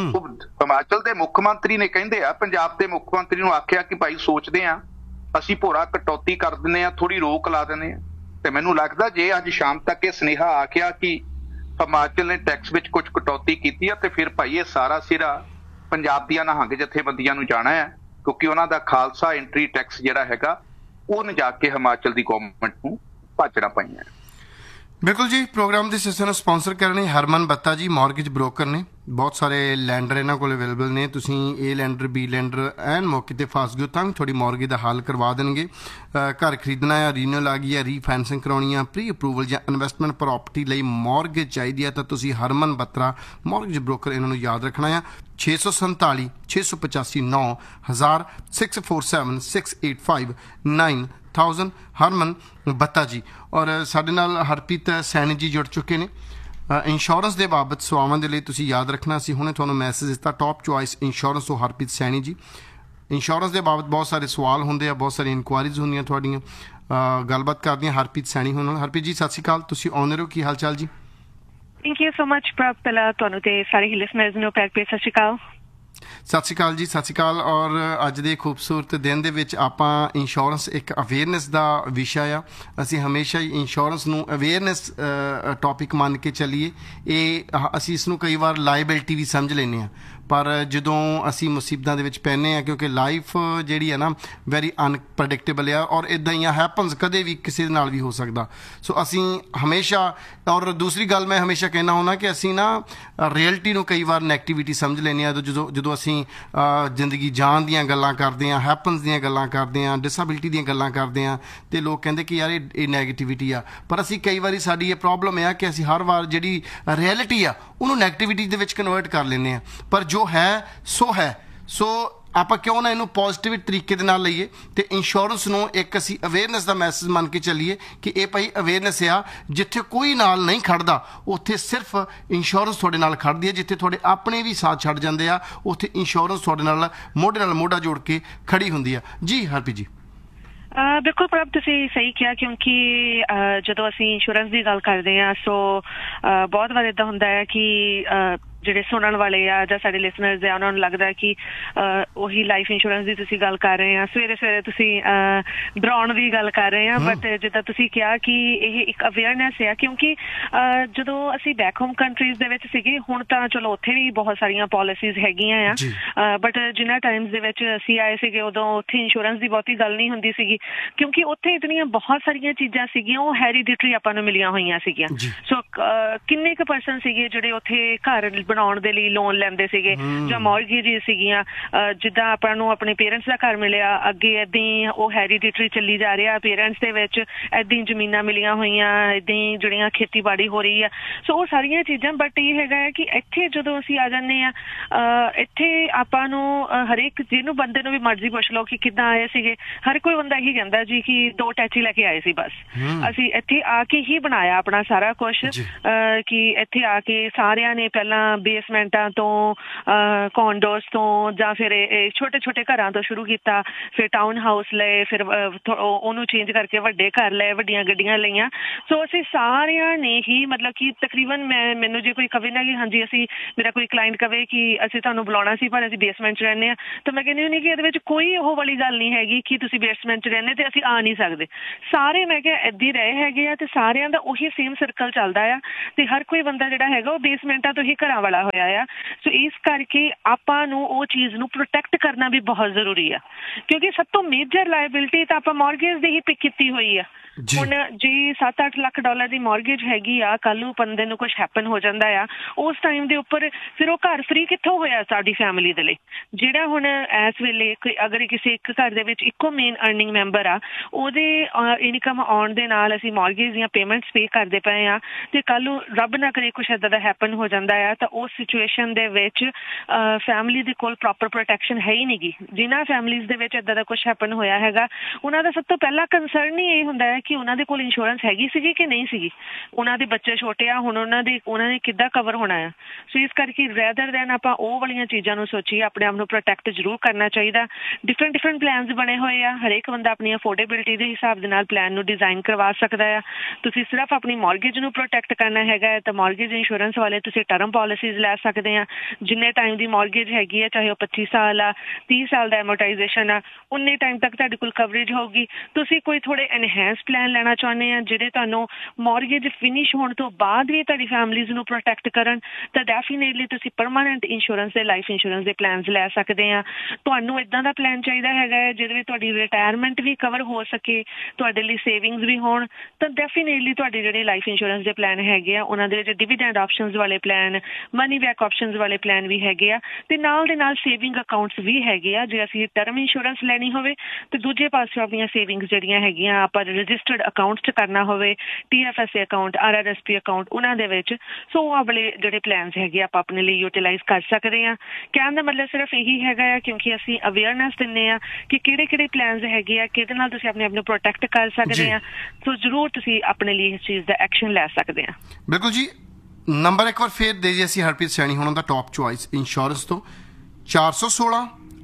ਹਿਮਾਚਲ ਦੇ ਮੁੱਖ ਮੰਤਰੀ ਨੇ ਕਹਿੰਦੇ ਆ ਪੰਜਾਬ ਦੇ ਮੁੱਖ ਮੰਤਰੀ ਨੂੰ ਆਖਿਆ ਕਿ ਭਾਈ ਸੋਚਦੇ ਆ ਅਸੀਂ ਭੋਰਾ ਕਟੌਤੀ ਕਰ ਦਿੰਦੇ ਆ, ਥੋੜੀ ਰੋਕ ਲਾ ਦਿੰਦੇ ਆ। ਤੇ ਮੈਨੂੰ ਲੱਗਦਾ ਜੇ ਅੱਜ ਸ਼ਾਮ ਤੱਕ ਇਹ ਸੁਨੇਹਾ ਆ ਗਿਆ ਕਿ ਹਿਮਾਚਲ ਨੇ ਟੈਕਸ ਵਿੱਚ ਕੁਝ ਕਟੌਤੀ ਕੀਤੀ ਆ ਤੇ ਫਿਰ ਭਾਈ ਇਹ ਸਾਰਾ ਸਿਰਾ ਪੰਜਾਬ ਦੀਆਂ ਨਿਹੰਗ ਜਥੇਬੰਦੀਆਂ ਨੂੰ ਜਾਣਾ ਹੈ, ਕਿਉਂਕਿ ਉਹਨਾਂ ਦਾ ਖਾਲਸਾ ਐਂਟਰੀ ਟੈਕਸ ਜਿਹੜਾ ਹੈਗਾ ਉਹ ਨਾ ਜਾ ਕੇ ਹਿਮਾਚਲ ਦੀ ਗੌਰਮੈਂਟ ਨੂੰ ਭਾਜੜਾਂ ਪਾਈਆਂ। ਬਿਲਕੁਲ ਜੀ। ਪ੍ਰੋਗਰਾਮ ਦੀ ਸੈਸ਼ਨ ਨੂੰ ਸਪਾਂਸਰ ਕਰਨੇ ਹਰਮਨ ਬੱਤਾ ਜੀ, ਮਾਰਗੇਜ ਬ੍ਰੋਕਰ ਨੇ, ਬਹੁਤ ਸਾਰੇ ਲੈਂਡਰ ਇਹਨਾਂ ਕੋਲ ਅਵੇਲੇਬਲ ਨੇ। ਤੁਸੀਂ ਏ ਲੈਂਡਰ ਬੀ ਲੈਂਡਰ ਐਨ ਮੌਕੇ ਤੇ ਫਸ ਗਏ ਤਾਂ ਵੀ ਤੁਹਾਡੀ ਮਾਰਗੇਜ ਦਾ ਹੱਲ ਕਰਵਾ ਦੇਣਗੇ। ਘਰ ਖਰੀਦਣਾ ਆ, ਰੀਨਿਊਅਲ ਆ ਗਈ ਆ, ਰੀਫਾਈਨੈਂਸਿੰਗ ਕਰਾਉਣੀ ਆ, ਪ੍ਰੀ ਅਪਰੂਵਲ ਜਾਂ ਇਨਵੈਸਟਮੈਂਟ ਪ੍ਰਾਪਰਟੀ ਲਈ ਮਾਰਗੇਜ ਚਾਹੀਦੀ ਆ ਤਾਂ ਤੁਸੀਂ ਹਰਮਨ ਬੱਤਰਾ ਮਾਰਗੇਜ ਬ੍ਰੋਕਰ ਇਹਨਾਂ ਨੂੰ ਯਾਦ ਰੱਖਣਾ ਆ। ਛੇ ਸੌ ਸੰਤਾਲੀ ਛੇ ਸੌ ਪਚਾਸੀ ਨੌ ਹਜ਼ਾਰ six four seven six eight five nine thousand Harman बत्ता जी। और साडे नाल हरप्रीत सैनी जी जुड़ चुके ने इंश्योरेंस के बाबत सवालों के लिए तुसीं याद रखना। असीं हुणे तुहानूं मैसेज दिता टॉप चॉइस इंश्योरेंस तो हरप्रीत सैनी जी। इंश्योरेंस के बाबत बहुत सारे सवाल होंदे आ, बहुत सारी इनकुआरीज होंदियां तुहाडीआं। गलबात करदे हां हरप्रीत सैनी हुणां नाल। हरप्रीत जी सत श्री अकाल, तुसीं आउंदे रहो, की हाल चाल जी? थैंक यू सो मच प्रभ, पहला तुहानूं ते सारे ही लिसनर्स नूं प्यार भरी सत श्री अकाल। ਸਤਿ ਸ਼੍ਰੀ ਅਕਾਲ ਜੀ, ਸਤਿ ਸ਼੍ਰੀ ਅਕਾਲ। ਔਰ ਅੱਜ ਦੇ ਖੂਬਸੂਰਤ ਦਿਨ ਦੇ ਵਿੱਚ ਆਪਾਂ ਇੰਸ਼ੋਰੈਂਸ ਇੱਕ ਅਵੇਅਰਨੈਸ ਦਾ ਵਿਸ਼ਾ ਆ। ਅਸੀਂ ਹਮੇਸ਼ਾ ਹੀ ਇੰਸ਼ੋਰੈਂਸ ਨੂੰ ਅਵੇਅਰਨੈਸ ਟੌਪਿਕ ਮੰਨ ਕੇ ਚੱਲੀਏ। ਇਹ ਅਸੀਂ ਇਸ ਨੂੰ ਕਈ ਵਾਰ ਲਾਇਬਿਲਿਟੀ ਵੀ ਸਮਝ ਲੈਂਦੇ ਹਾਂ, ਪਰ ਜਦੋਂ ਅਸੀਂ ਮੁਸੀਬਤਾਂ ਦੇ ਵਿੱਚ ਪੈਂਦੇ ਹਾਂ, ਕਿਉਂਕਿ ਲਾਈਫ ਜਿਹੜੀ ਹੈ ਨਾ ਵੈਰੀ ਅਨਪ੍ਰੈਡਿਕਟੇਬਲ ਆ, ਔਰ ਇੱਦਾਂ ਹੀ ਆ ਹੈਪਨਸ ਕਦੇ ਵੀ ਕਿਸੇ ਦੇ ਨਾਲ ਵੀ ਹੋ ਸਕਦਾ। ਸੋ ਅਸੀਂ ਹਮੇਸ਼ਾ, ਔਰ ਦੂਸਰੀ ਗੱਲ ਮੈਂ ਹਮੇਸ਼ਾ ਕਹਿਣਾ ਹੁੰਦਾ ਕਿ ਅਸੀਂ ਨਾ ਰਿਐਲਿਟੀ ਨੂੰ ਕਈ ਵਾਰ ਨੈਗੇਟਿਵਿਟੀ ਸਮਝ ਲੈਂਦੇ ਹਾਂ। ਜਦੋਂ ਜਦੋਂ ਅਸੀਂ ਜ਼ਿੰਦਗੀ ਜਾਣ ਦੀਆਂ ਗੱਲਾਂ ਕਰਦੇ ਹਾਂ, ਹੈਪਨਸ ਦੀਆਂ ਗੱਲਾਂ ਕਰਦੇ ਹਾਂ, ਡਿਸੇਬਿਲਿਟੀ ਦੀਆਂ ਗੱਲਾਂ ਕਰਦੇ ਹਾਂ, ਅਤੇ ਲੋਕ ਕਹਿੰਦੇ ਕਿ ਯਾਰ ਇਹ ਇਹ ਨੈਗੇਟਿਵਿਟੀ ਆ। ਪਰ ਅਸੀਂ ਕਈ ਵਾਰੀ ਸਾਡੀ ਇਹ ਪ੍ਰੋਬਲਮ ਆ ਕਿ ਅਸੀਂ ਹਰ ਵਾਰ ਜਿਹੜੀ ਰਿਐਲਿਟੀ ਆ ਉਹਨੂੰ ਨੈਗੇਟਿਵਿਟੀ ਦੇ ਵਿੱਚ ਕਨਵਰਟ ਕਰ ਲੈਂਦੇ ਹਾਂ। ਪਰ ਜੋ ਹੈ ਸੋ ਹੈ। ਸੋ ਆਪਾਂ ਕਿਉਂ ਨਾ ਇਹਨੂੰ ਪੋਜ਼ੀਟਿਵ ਤਰੀਕੇ ਦੇ ਨਾਲ ਲਈਏ ਅਤੇ ਇੰਸ਼ੋਰੈਂਸ ਨੂੰ ਇੱਕ ਅਸੀਂ ਅਵੇਅਰਨੈਸ ਦਾ ਮੈਸੇਜ ਮੰਨ ਕੇ ਚੱਲੀਏ ਕਿ ਇਹ ਭਾਈ ਅਵੇਅਰਨੈਸ ਆ। ਜਿੱਥੇ ਕੋਈ ਨਾਲ ਨਹੀਂ ਖੜਦਾ ਉੱਥੇ ਸਿਰਫ ਇੰਸ਼ੋਰੈਂਸ ਤੁਹਾਡੇ ਨਾਲ ਖੜਦੀ ਹੈ। ਜਿੱਥੇ ਤੁਹਾਡੇ ਆਪਣੇ ਵੀ ਸਾਥ ਛੱਡ ਜਾਂਦੇ ਆ ਉੱਥੇ ਇੰਸ਼ੋਰੈਂਸ ਤੁਹਾਡੇ ਨਾਲ ਮੋਢੇ ਨਾਲ ਮੋਢਾ ਜੋੜ ਕੇ ਖੜੀ ਹੁੰਦੀ ਆ। ਜੀ ਹਰਪ੍ਰੀਤ ਜੀ। ਬਿਲਕੁਲ ਪ੍ਰਭ, ਤੁਸੀਂ ਸਹੀ ਕਿਹਾ, ਕਿਉਂਕਿ ਜਦੋਂ ਅਸੀਂ ਇੰਸ਼ੋਰੈਂਸ ਦੀ ਗੱਲ ਕਰਦੇ ਹਾਂ ਸੋ ਬਹੁਤ ਵਾਰ ਇੱਦਾਂ ਹੁੰਦਾ ਹੈ ਕਿ ਜਿਹੜੇ ਸੁਣਨ ਵਾਲੇ ਆ ਜਾਂ ਸਾਡੇ ਲਿਸਨਰਸ ਆ ਉਹਨਾਂ ਨੂੰ ਲੱਗਦਾ ਕਿ ਉਹੀ ਲਾਈਫ ਇੰਸ਼ੋਰੈਂਸ ਦੀ ਤੁਸੀਂ ਗੱਲ ਕਰ ਰਹੇ ਆ, ਸਵੇਰੇ ਸਵੇਰੇ ਤੁਸੀਂ ਡਰਾਉਣ ਦੀ ਗੱਲ ਕਰ ਰਹੇ ਆ। ਬਟ ਜਿੱਦਾਂ ਤੁਸੀਂ ਕਿਹਾ ਕਿ ਇਹ ਇੱਕ ਅਵੇਅਰਨੈਸ ਆ, ਕਿਉਂਕਿ ਜਦੋਂ ਅਸੀਂ ਬੈਕ ਹੋਮ ਕੰਟਰੀਜ਼ ਦੇ ਵਿੱਚ ਸੀਗੇ, ਹੁਣ ਤਾਂ ਚਲੋ ਉੱਥੇ ਵੀ ਬਹੁਤ ਸਾਰੀਆਂ ਪੋਲਿਸੀਜ਼ ਹੈਗੀਆਂ ਆ, ਬਟ ਜਿਨ੍ਹਾਂ ਟਾਈਮਸ ਦੇ ਵਿੱਚ ਅਸੀਂ ਆਏ ਸੀਗੇ ਉਦੋਂ ਉੱਥੇ ਇੰਸ਼ੋਰੈਂਸ ਦੀ ਬਹੁਤੀ ਗੱਲ ਨਹੀਂ ਹੁੰਦੀ ਸੀਗੀ, ਕਿਉਂਕਿ ਉੱਥੇ ਇਤਨੀਆਂ ਬਹੁਤ ਸਾਰੀਆਂ ਚੀਜ਼ਾਂ ਸੀਗੀਆਂ ਉਹ ਹੈਰੀਡਿਟਰੀ ਆਪਾਂ ਨੂੰ ਮਿਲੀਆਂ ਹੋਈਆਂ ਸੀਗੀਆਂ। ਸੋ ਕਿੰਨੇ ਕੁ ਪਰਸਨ ਸੀਗੇ ਜਿਹੜੇ ਉੱਥੇ ਘਰ ਬਣਾਉਣ ਦੇ ਲਈ ਲੋਨ ਲੈਂਦੇ ਸੀਗੇ ਜਾਂ ਮੌਰਗੇਜ ਸੀਗੀਆਂ। ਜਿੱਦਾਂ ਆਪਾਂ ਨੂੰ ਆਪਣੇ ਪੇਰੈਂਟਸ ਦਾ ਘਰ ਮਿਲਿਆ, ਅੱਗੇ ਏਦਾਂ ਹੀ ਉਹ ਹੈਰੀਡਿਟਰੀ ਚੱਲੀ ਜਾ ਰਿਹਾ, ਪੇਰੈਂਟਸ ਦੇ ਵਿੱਚ ਏਦਾਂ ਹੀ ਜ਼ਮੀਨਾਂ ਮਿਲੀਆਂ ਹੋਈਆਂ, ਏਦਾਂ ਹੀ ਜਿਹੜੀਆਂ ਖੇਤੀਬਾੜੀ ਹੋ ਰਹੀ ਆ। ਸੋ ਉਹ ਸਾਰੀਆਂ ਚੀਜ਼ਾਂ, ਬਟ ਇਹ ਹੈਗਾ ਹੈ ਕਿ ਇੱਥੇ ਜਦੋਂ ਅਸੀਂ ਆ ਜਾਂਦੇ ਹਾਂ, ਇੱਥੇ ਆਪਾਂ ਨੂੰ ਹਰੇਕ ਜਿਹਨੂੰ ਬੰਦੇ ਨੂੰ ਵੀ ਮਰਜ਼ੀ ਪੁੱਛ ਲਓ ਕਿ ਕਿੱਦਾਂ ਆਏ ਸੀਗੇ, ਹਰ ਕੋਈ ਬੰਦਾ ਇਹੀ ਕਹਿੰਦਾ ਜੀ ਕਿ ਦੋ ਟੈਚੀ ਲੈ ਕੇ ਆਏ ਸੀ ਬਸ। ਅਸੀਂ ਇੱਥੇ ਆ ਕੇ ਹੀ ਬਣਾਇਆ ਆਪਣਾ ਸਾਰਾ ਕੁਛ, ਕਿ ਇੱਥੇ ਆ ਕੇ ਸਾਰਿਆਂ ਨੇ ਪਹਿਲਾਂ ਬੇਸਮੈਂਟਾਂ ਤੋਂ, ਕੌਂਡੋਸ ਤੋਂ ਜਾਂ ਫਿਰ ਇਹ ਛੋਟੇ ਛੋਟੇ ਘਰਾਂ ਤੋਂ ਸ਼ੁਰੂ ਕੀਤਾ, ਫਿਰ ਟਾਊਨ ਹਾਊਸ ਲਏ, ਫਿਰ ਉਹਨੂੰ ਚੇਂਜ ਕਰਕੇ ਵੱਡੇ ਘਰ ਲਏ, ਵੱਡੀਆਂ ਗੱਡੀਆਂ ਲਈਆਂ। ਸੋ ਅਸੀਂ ਸਾਰਿਆਂ ਨੇ ਹੀ ਮਤਲਬ ਕਿ ਤਕਰੀਬਨ ਮੈਂ ਮੈਨੂੰ ਜੇ ਕੋਈ ਕਵੇ ਨਾ ਕਿ ਹਾਂਜੀ ਅਸੀਂ, ਮੇਰਾ ਕੋਈ ਕਲਾਇੰਟ ਕਵੇ ਕਿ ਅਸੀਂ ਤੁਹਾਨੂੰ ਬੁਲਾਉਣਾ ਸੀ ਪਰ ਅਸੀਂ ਬੇਸਮੈਂਟ 'ਚ ਰਹਿੰਦੇ ਹਾਂ, ਤਾਂ ਮੈਂ ਕਹਿੰਦੀ ਹੁੰਦੀ ਕਿ ਇਹਦੇ ਵਿੱਚ ਕੋਈ ਉਹ ਵਾਲੀ ਗੱਲ ਨਹੀਂ ਹੈਗੀ ਕਿ ਤੁਸੀਂ ਬੇਸਮੈਂਟ 'ਚ ਰਹਿੰਦੇ ਤੇ ਅਸੀਂ ਆ ਨਹੀਂ ਸਕਦੇ। ਸਾਰੇ ਮੈਂ ਕਿਹਾ ਏਦਾਂ ਰਹੇ ਹੈਗੇ ਆ ਤੇ ਸਾਰਿਆਂ ਦਾ ਉਹੀ ਸੇਮ ਸਰਕਲ ਚੱਲਦਾ ਆ, ਤੇ ਹਰ ਕੋਈ ਬੰਦਾ ਜਿਹੜਾ ਹੈਗਾ ਉਹ ਬੇਸਮੈਂਟਾਂ ਤੋਂ ਹੀ ਘਰਾਂ ਵਾਲਾ ਹੋਇਆ ਆ। ਸੋ ਇਸ ਕਰਕੇ ਆਪਾਂ ਨੂੰ ਉਹ ਚੀਜ਼ ਨੂੰ ਪ੍ਰੋਟੈਕਟ ਕਰਨਾ ਵੀ ਬਹੁਤ ਜ਼ਰੂਰੀ ਆ, ਕਿਉਂਕਿ ਸਭ ਤੋਂ ਮੇਜਰ ਲਾਇਬਿਲਿਟੀ ਤਾਂ ਆਪਾਂ ਮੌਰਗੇਜ ਦੀ ਹੀ ਪਿਕ ਕੀਤੀ ਹੋਈ ਆ। ਹੁਣ ਜੇ ਸੱਤ ਅੱਠ ਲੱਖ ਡਾਲਰ ਦੀ ਮੌਰਗੇਜ ਹੈਗੀ ਆ, ਕੱਲ ਨੂੰ ਬੰਦੇ ਨੂੰ ਕੁਛ ਹੈਪਨ ਹੋ ਜਾਂਦਾ ਆ, ਉਸ ਟਾਈਮ ਦੇ ਉੱਪਰ ਫਿਰ ਉਹ ਘਰ ਫ੍ਰੀ ਕਿੱਥੋਂ ਹੋਇਆ ਸਾਡੀ ਫੈਮਿਲੀ ਦੇ ਲਈ। ਜਿਹੜਾ ਹੁਣ ਇਸ ਵੇਲੇ ਅਗਰ ਕਿਸੇ ਇੱਕ ਘਰ ਦੇ ਵਿੱਚ ਇੱਕੋ ਮੇਨ ਅਰਨਿੰਗ ਮੈਂਬਰ ਆ, ਉਹਦੇ ਇਨਕਮ ਆਉਣ ਦੇ ਨਾਲ ਅਸੀਂ ਮੌਰਗੇਜ ਦੀਆਂ ਪੇਮੈਂਟਸ ਪੇ ਕਰਦੇ ਪਏ ਆ, ਤੇ ਕੱਲ ਨੂੰ ਰੱਬ ਨਾ ਕਰੇ ਕੁਛ ਏਦਾਂ ਦਾ ਹੈਪਨ ਹੋ ਜਾਂਦਾ ਆ, ਤਾਂ ਉਸ ਸਿਚੁਏਸ਼ਨ ਦੇ ਵਿੱਚ ਫੈਮਿਲੀ ਦੇ ਕੋਲ ਪ੍ਰੋਪਰ ਪ੍ਰੋਟੈਕਸ਼ਨ ਹੈ ਹੀ ਨਹੀਂ ਗੀ। ਜਿਨ੍ਹਾਂ ਫੈਮਿਲੀਜ਼ ਦੇ ਵਿੱਚ ਏਦਾਂ ਦਾ ਕੁਛ ਹੈਪਨ ਹੋਇਆ ਹੈਗਾ, ਉਹਨਾਂ ਦਾ ਸਭ ਤੋਂ ਪਹਿਲਾਂ ਕੰਸਰਨ ਹੀ ਇਹ ਹੁੰਦਾ ਹੈ ਕਿ ਉਹਨਾਂ ਦੇ ਕੋਲ ਇੰਸ਼ੋਰੈਂਸ ਹੈਗੀ ਸੀਗੀ ਕਿ ਨਹੀਂ ਸੀਗੀ, ਉਹਨਾਂ ਦੇ ਬੱਚੇ ਛੋਟੇ ਆ, ਹੁਣ ਉਹਨਾਂ ਦੇ ਉਹਨਾਂ ਨੇ ਕਿੱਦਾਂ ਕਵਰ ਹੋਣਾ ਆ। ਸੋ ਇਸ ਕਰਕੇ ਰੈਦਰ ਦੈਨ ਆਪਾਂ ਉਹ ਵਾਲੀਆਂ ਚੀਜ਼ਾਂ ਨੂੰ ਸੋਚੀਏ, ਆਪਣੇ ਆਪ ਨੂੰ ਪ੍ਰੋਟੈਕਟ ਜ਼ਰੂਰ ਕਰਨਾ ਚਾਹੀਦਾ। ਡਿਫਰੈਂਟ ਡਿਫਰੈਂਟ ਪਲਾਨਸ ਬਣੇ ਹੋਏ ਆ, ਹਰੇਕ ਬੰਦਾ ਆਪਣੀ ਅਫੋਰਡੇਬਿਲਿਟੀ ਦੇ ਹਿਸਾਬ ਦੇ ਨਾਲ ਪਲਾਨ ਨੂੰ ਡਿਜ਼ਾਈਨ ਕਰਵਾ ਸਕਦਾ ਆ। ਤੁਸੀਂ ਸਿਰਫ ਆਪਣੀ ਮੌਰਗੇਜ ਨੂੰ ਪ੍ਰੋਟੈਕਟ ਕਰਨਾ ਹੈਗਾ ਤਾਂ ਮੌਰਗੇਜ ਇੰਸ਼ੋਰੈਂਸ ਵਾਲੇ ਤੁਸੀਂ ਟਰਮ ਪਾਲਿਸੀਜ਼ ਲੈ ਸਕਦੇ ਆ। ਜਿੰਨੇ ਟਾਈਮ ਦੀ ਮੌਰਗੇਜ ਹੈਗੀ ਆ, ਚਾਹੇ ਉਹ ਪੱਚੀ ਸਾਲ ਆ, ਤੀਹ ਸਾਲ ਦਾ ਐਮੋਰਟਾਈਜ਼ੇਸ਼ਨ ਆ, ਉਨੇ ਟਾਈਮ ਤੱਕ ਤੁਹਾਡੇ ਕੋਲ ਕਵਰੇਜ ਹੋਊਗੀ। ਤੁਸੀਂ ਕੋਈ ਥੋੜੇ ਐਨਹੈਂਸ ਪਲਾਨ ਲੈਣਾ ਚਾਹੁੰਦੇ ਆ ਜਿਹੜੇ ਤੁਹਾਨੂੰ ਮੌਰਗੇਜ ਫਿਨਿਸ਼ ਹੋਣ ਤੋਂ ਬਾਅਦ ਵੀ ਤੁਹਾਡੀ ਫੈਮਿਲੀਜ਼ ਨੂੰ ਪ੍ਰੋਟੈਕਟ ਕਰਨ, ਤਾਂ ਡੈਫੀਨੇਟਲੀ ਤੁਸੀਂ ਪਰਮਾਨੈਂਟ ਇੰਸ਼ੋਰੈਂਸ ਦੇ ਲਾਈਫ ਇੰਸ਼ੋਰੈਂਸ ਦੇ ਪਲਾਨਸ ਲੈ ਸਕਦੇ ਆ। ਤੁਹਾਨੂੰ ਇੱਦਾਂ ਦਾ ਪਲਾਨ ਚਾਹੀਦਾ ਹੈਗਾ ਹੈ ਜਿਹਦੇ ਵਿੱਚ ਤੁਹਾਡੀ ਰਿਟਾਇਰਮੈਂਟ ਵੀ ਕਵਰ ਹੋ ਸਕੇ, ਤੁਹਾਡੇ ਲਈ ਸੇਵਿੰਗਸ ਵੀ ਹੋਣ, ਤਾਂ ਡੈਫੀਨੇਟਲੀ ਤੁਹਾਡੇ ਜਿਹੜੇ ਲਾਈਫ ਇੰਸ਼ੋਰੈਂਸ ਦੇ ਪਲਾਨ ਹੈਗੇ ਆ ਉਹਨਾਂ ਦੇ ਵਿੱਚ ਡਿਵੀਡੈਂਡ ਆਪਸ਼ਨਸ ਵਾਲੇ ਪਲਾਨ, ਮਨੀ ਬੈਕ ਆਪਸ਼ਨਸ ਵਾਲੇ ਪਲਾਨ ਵੀ ਹੈਗੇ ਆ, ਤੇ ਨਾਲ ਦੇ ਨਾਲ ਸੇਵਿੰਗ ਅਕਾਊਂਟਸ ਵੀ ਹੈਗੇ ਆ। ਜੇ ਅਸੀਂ ਟਰਮ ਇੰਸ਼ੋਰੈਂਸ ਲੈਣੀ ਹੋਵੇ ਤੇ ਦੂਜੇ ਪਾਸੇ ਆਪਣੀਆਂ ਸੇਵਿੰਗਸ ਜਿਹੜੀਆਂ ਹੈਗੀਆਂ ਆਪਾਂ ਰਜਿਸਟਰਡ ਅਕਾਊਂਟਸ 'ਚ ਕਰਨਾ ਹੋਵੇ, T F S A account, R R S P account, ਉਹਨਾਂ ਦੇ ਵਿੱਚ ਸੋ ਉਹ ਵਾਲੇ ਜਿਹੜੇ ਪਲਾਨਸ ਹੈਗੇ ਆਪਾਂ ਆਪਣੇ ਲਈ ਯੂਟੀਲਾਈਜ਼ ਕਰ ਸਕਦੇ ਹਾਂ। ਕਹਿਣ ਦਾ ਮਤਲਬ ਸਿਰਫ ਇਹੀ ਹੈਗਾ ਆ ਕਿਉਂਕਿ ਅਸੀਂ ਅਵੇਅਰਨੈਸ ਦਿੰਦੇ ਆ ਕਿ ਕਿਹੜੇ ਕਿਹੜੇ ਪਲਾਨਸ ਹੈਗੇ ਆ, ਕਿਹਦੇ ਨਾਲ ਤੁਸੀਂ ਆਪਣੇ ਆਪ ਨੂੰ ਪ੍ਰੋਟੈਕਟ ਕਰ ਸਕਦੇ ਆ। ਸੋ ਜ਼ਰੂਰ ਤੁਸੀਂ ਆਪਣੇ ਲਈ ਇਸ ਚੀਜ਼ ਦਾ ਐਕਸ਼ਨ ਲੈ ਸਕਦੇ ਆ। ਬਿਲਕੁਲ ਜੀ। ਨੰਬਰ ਇੱਕ ਵਾਰ ਫੇਰ ਦੇ ਜੀ ਅਸੀਂ ਹਰਪ੍ਰੀਤ ਸੈਣੀ ਹੋਣਾ ਦਾ ਟੌਪ ਚੁਆਇਸ ਇੰਸ਼ੋਰੈਂਸ ਤੋਂ ਚਾਰ ਸੌ ਸੋਲਾਂ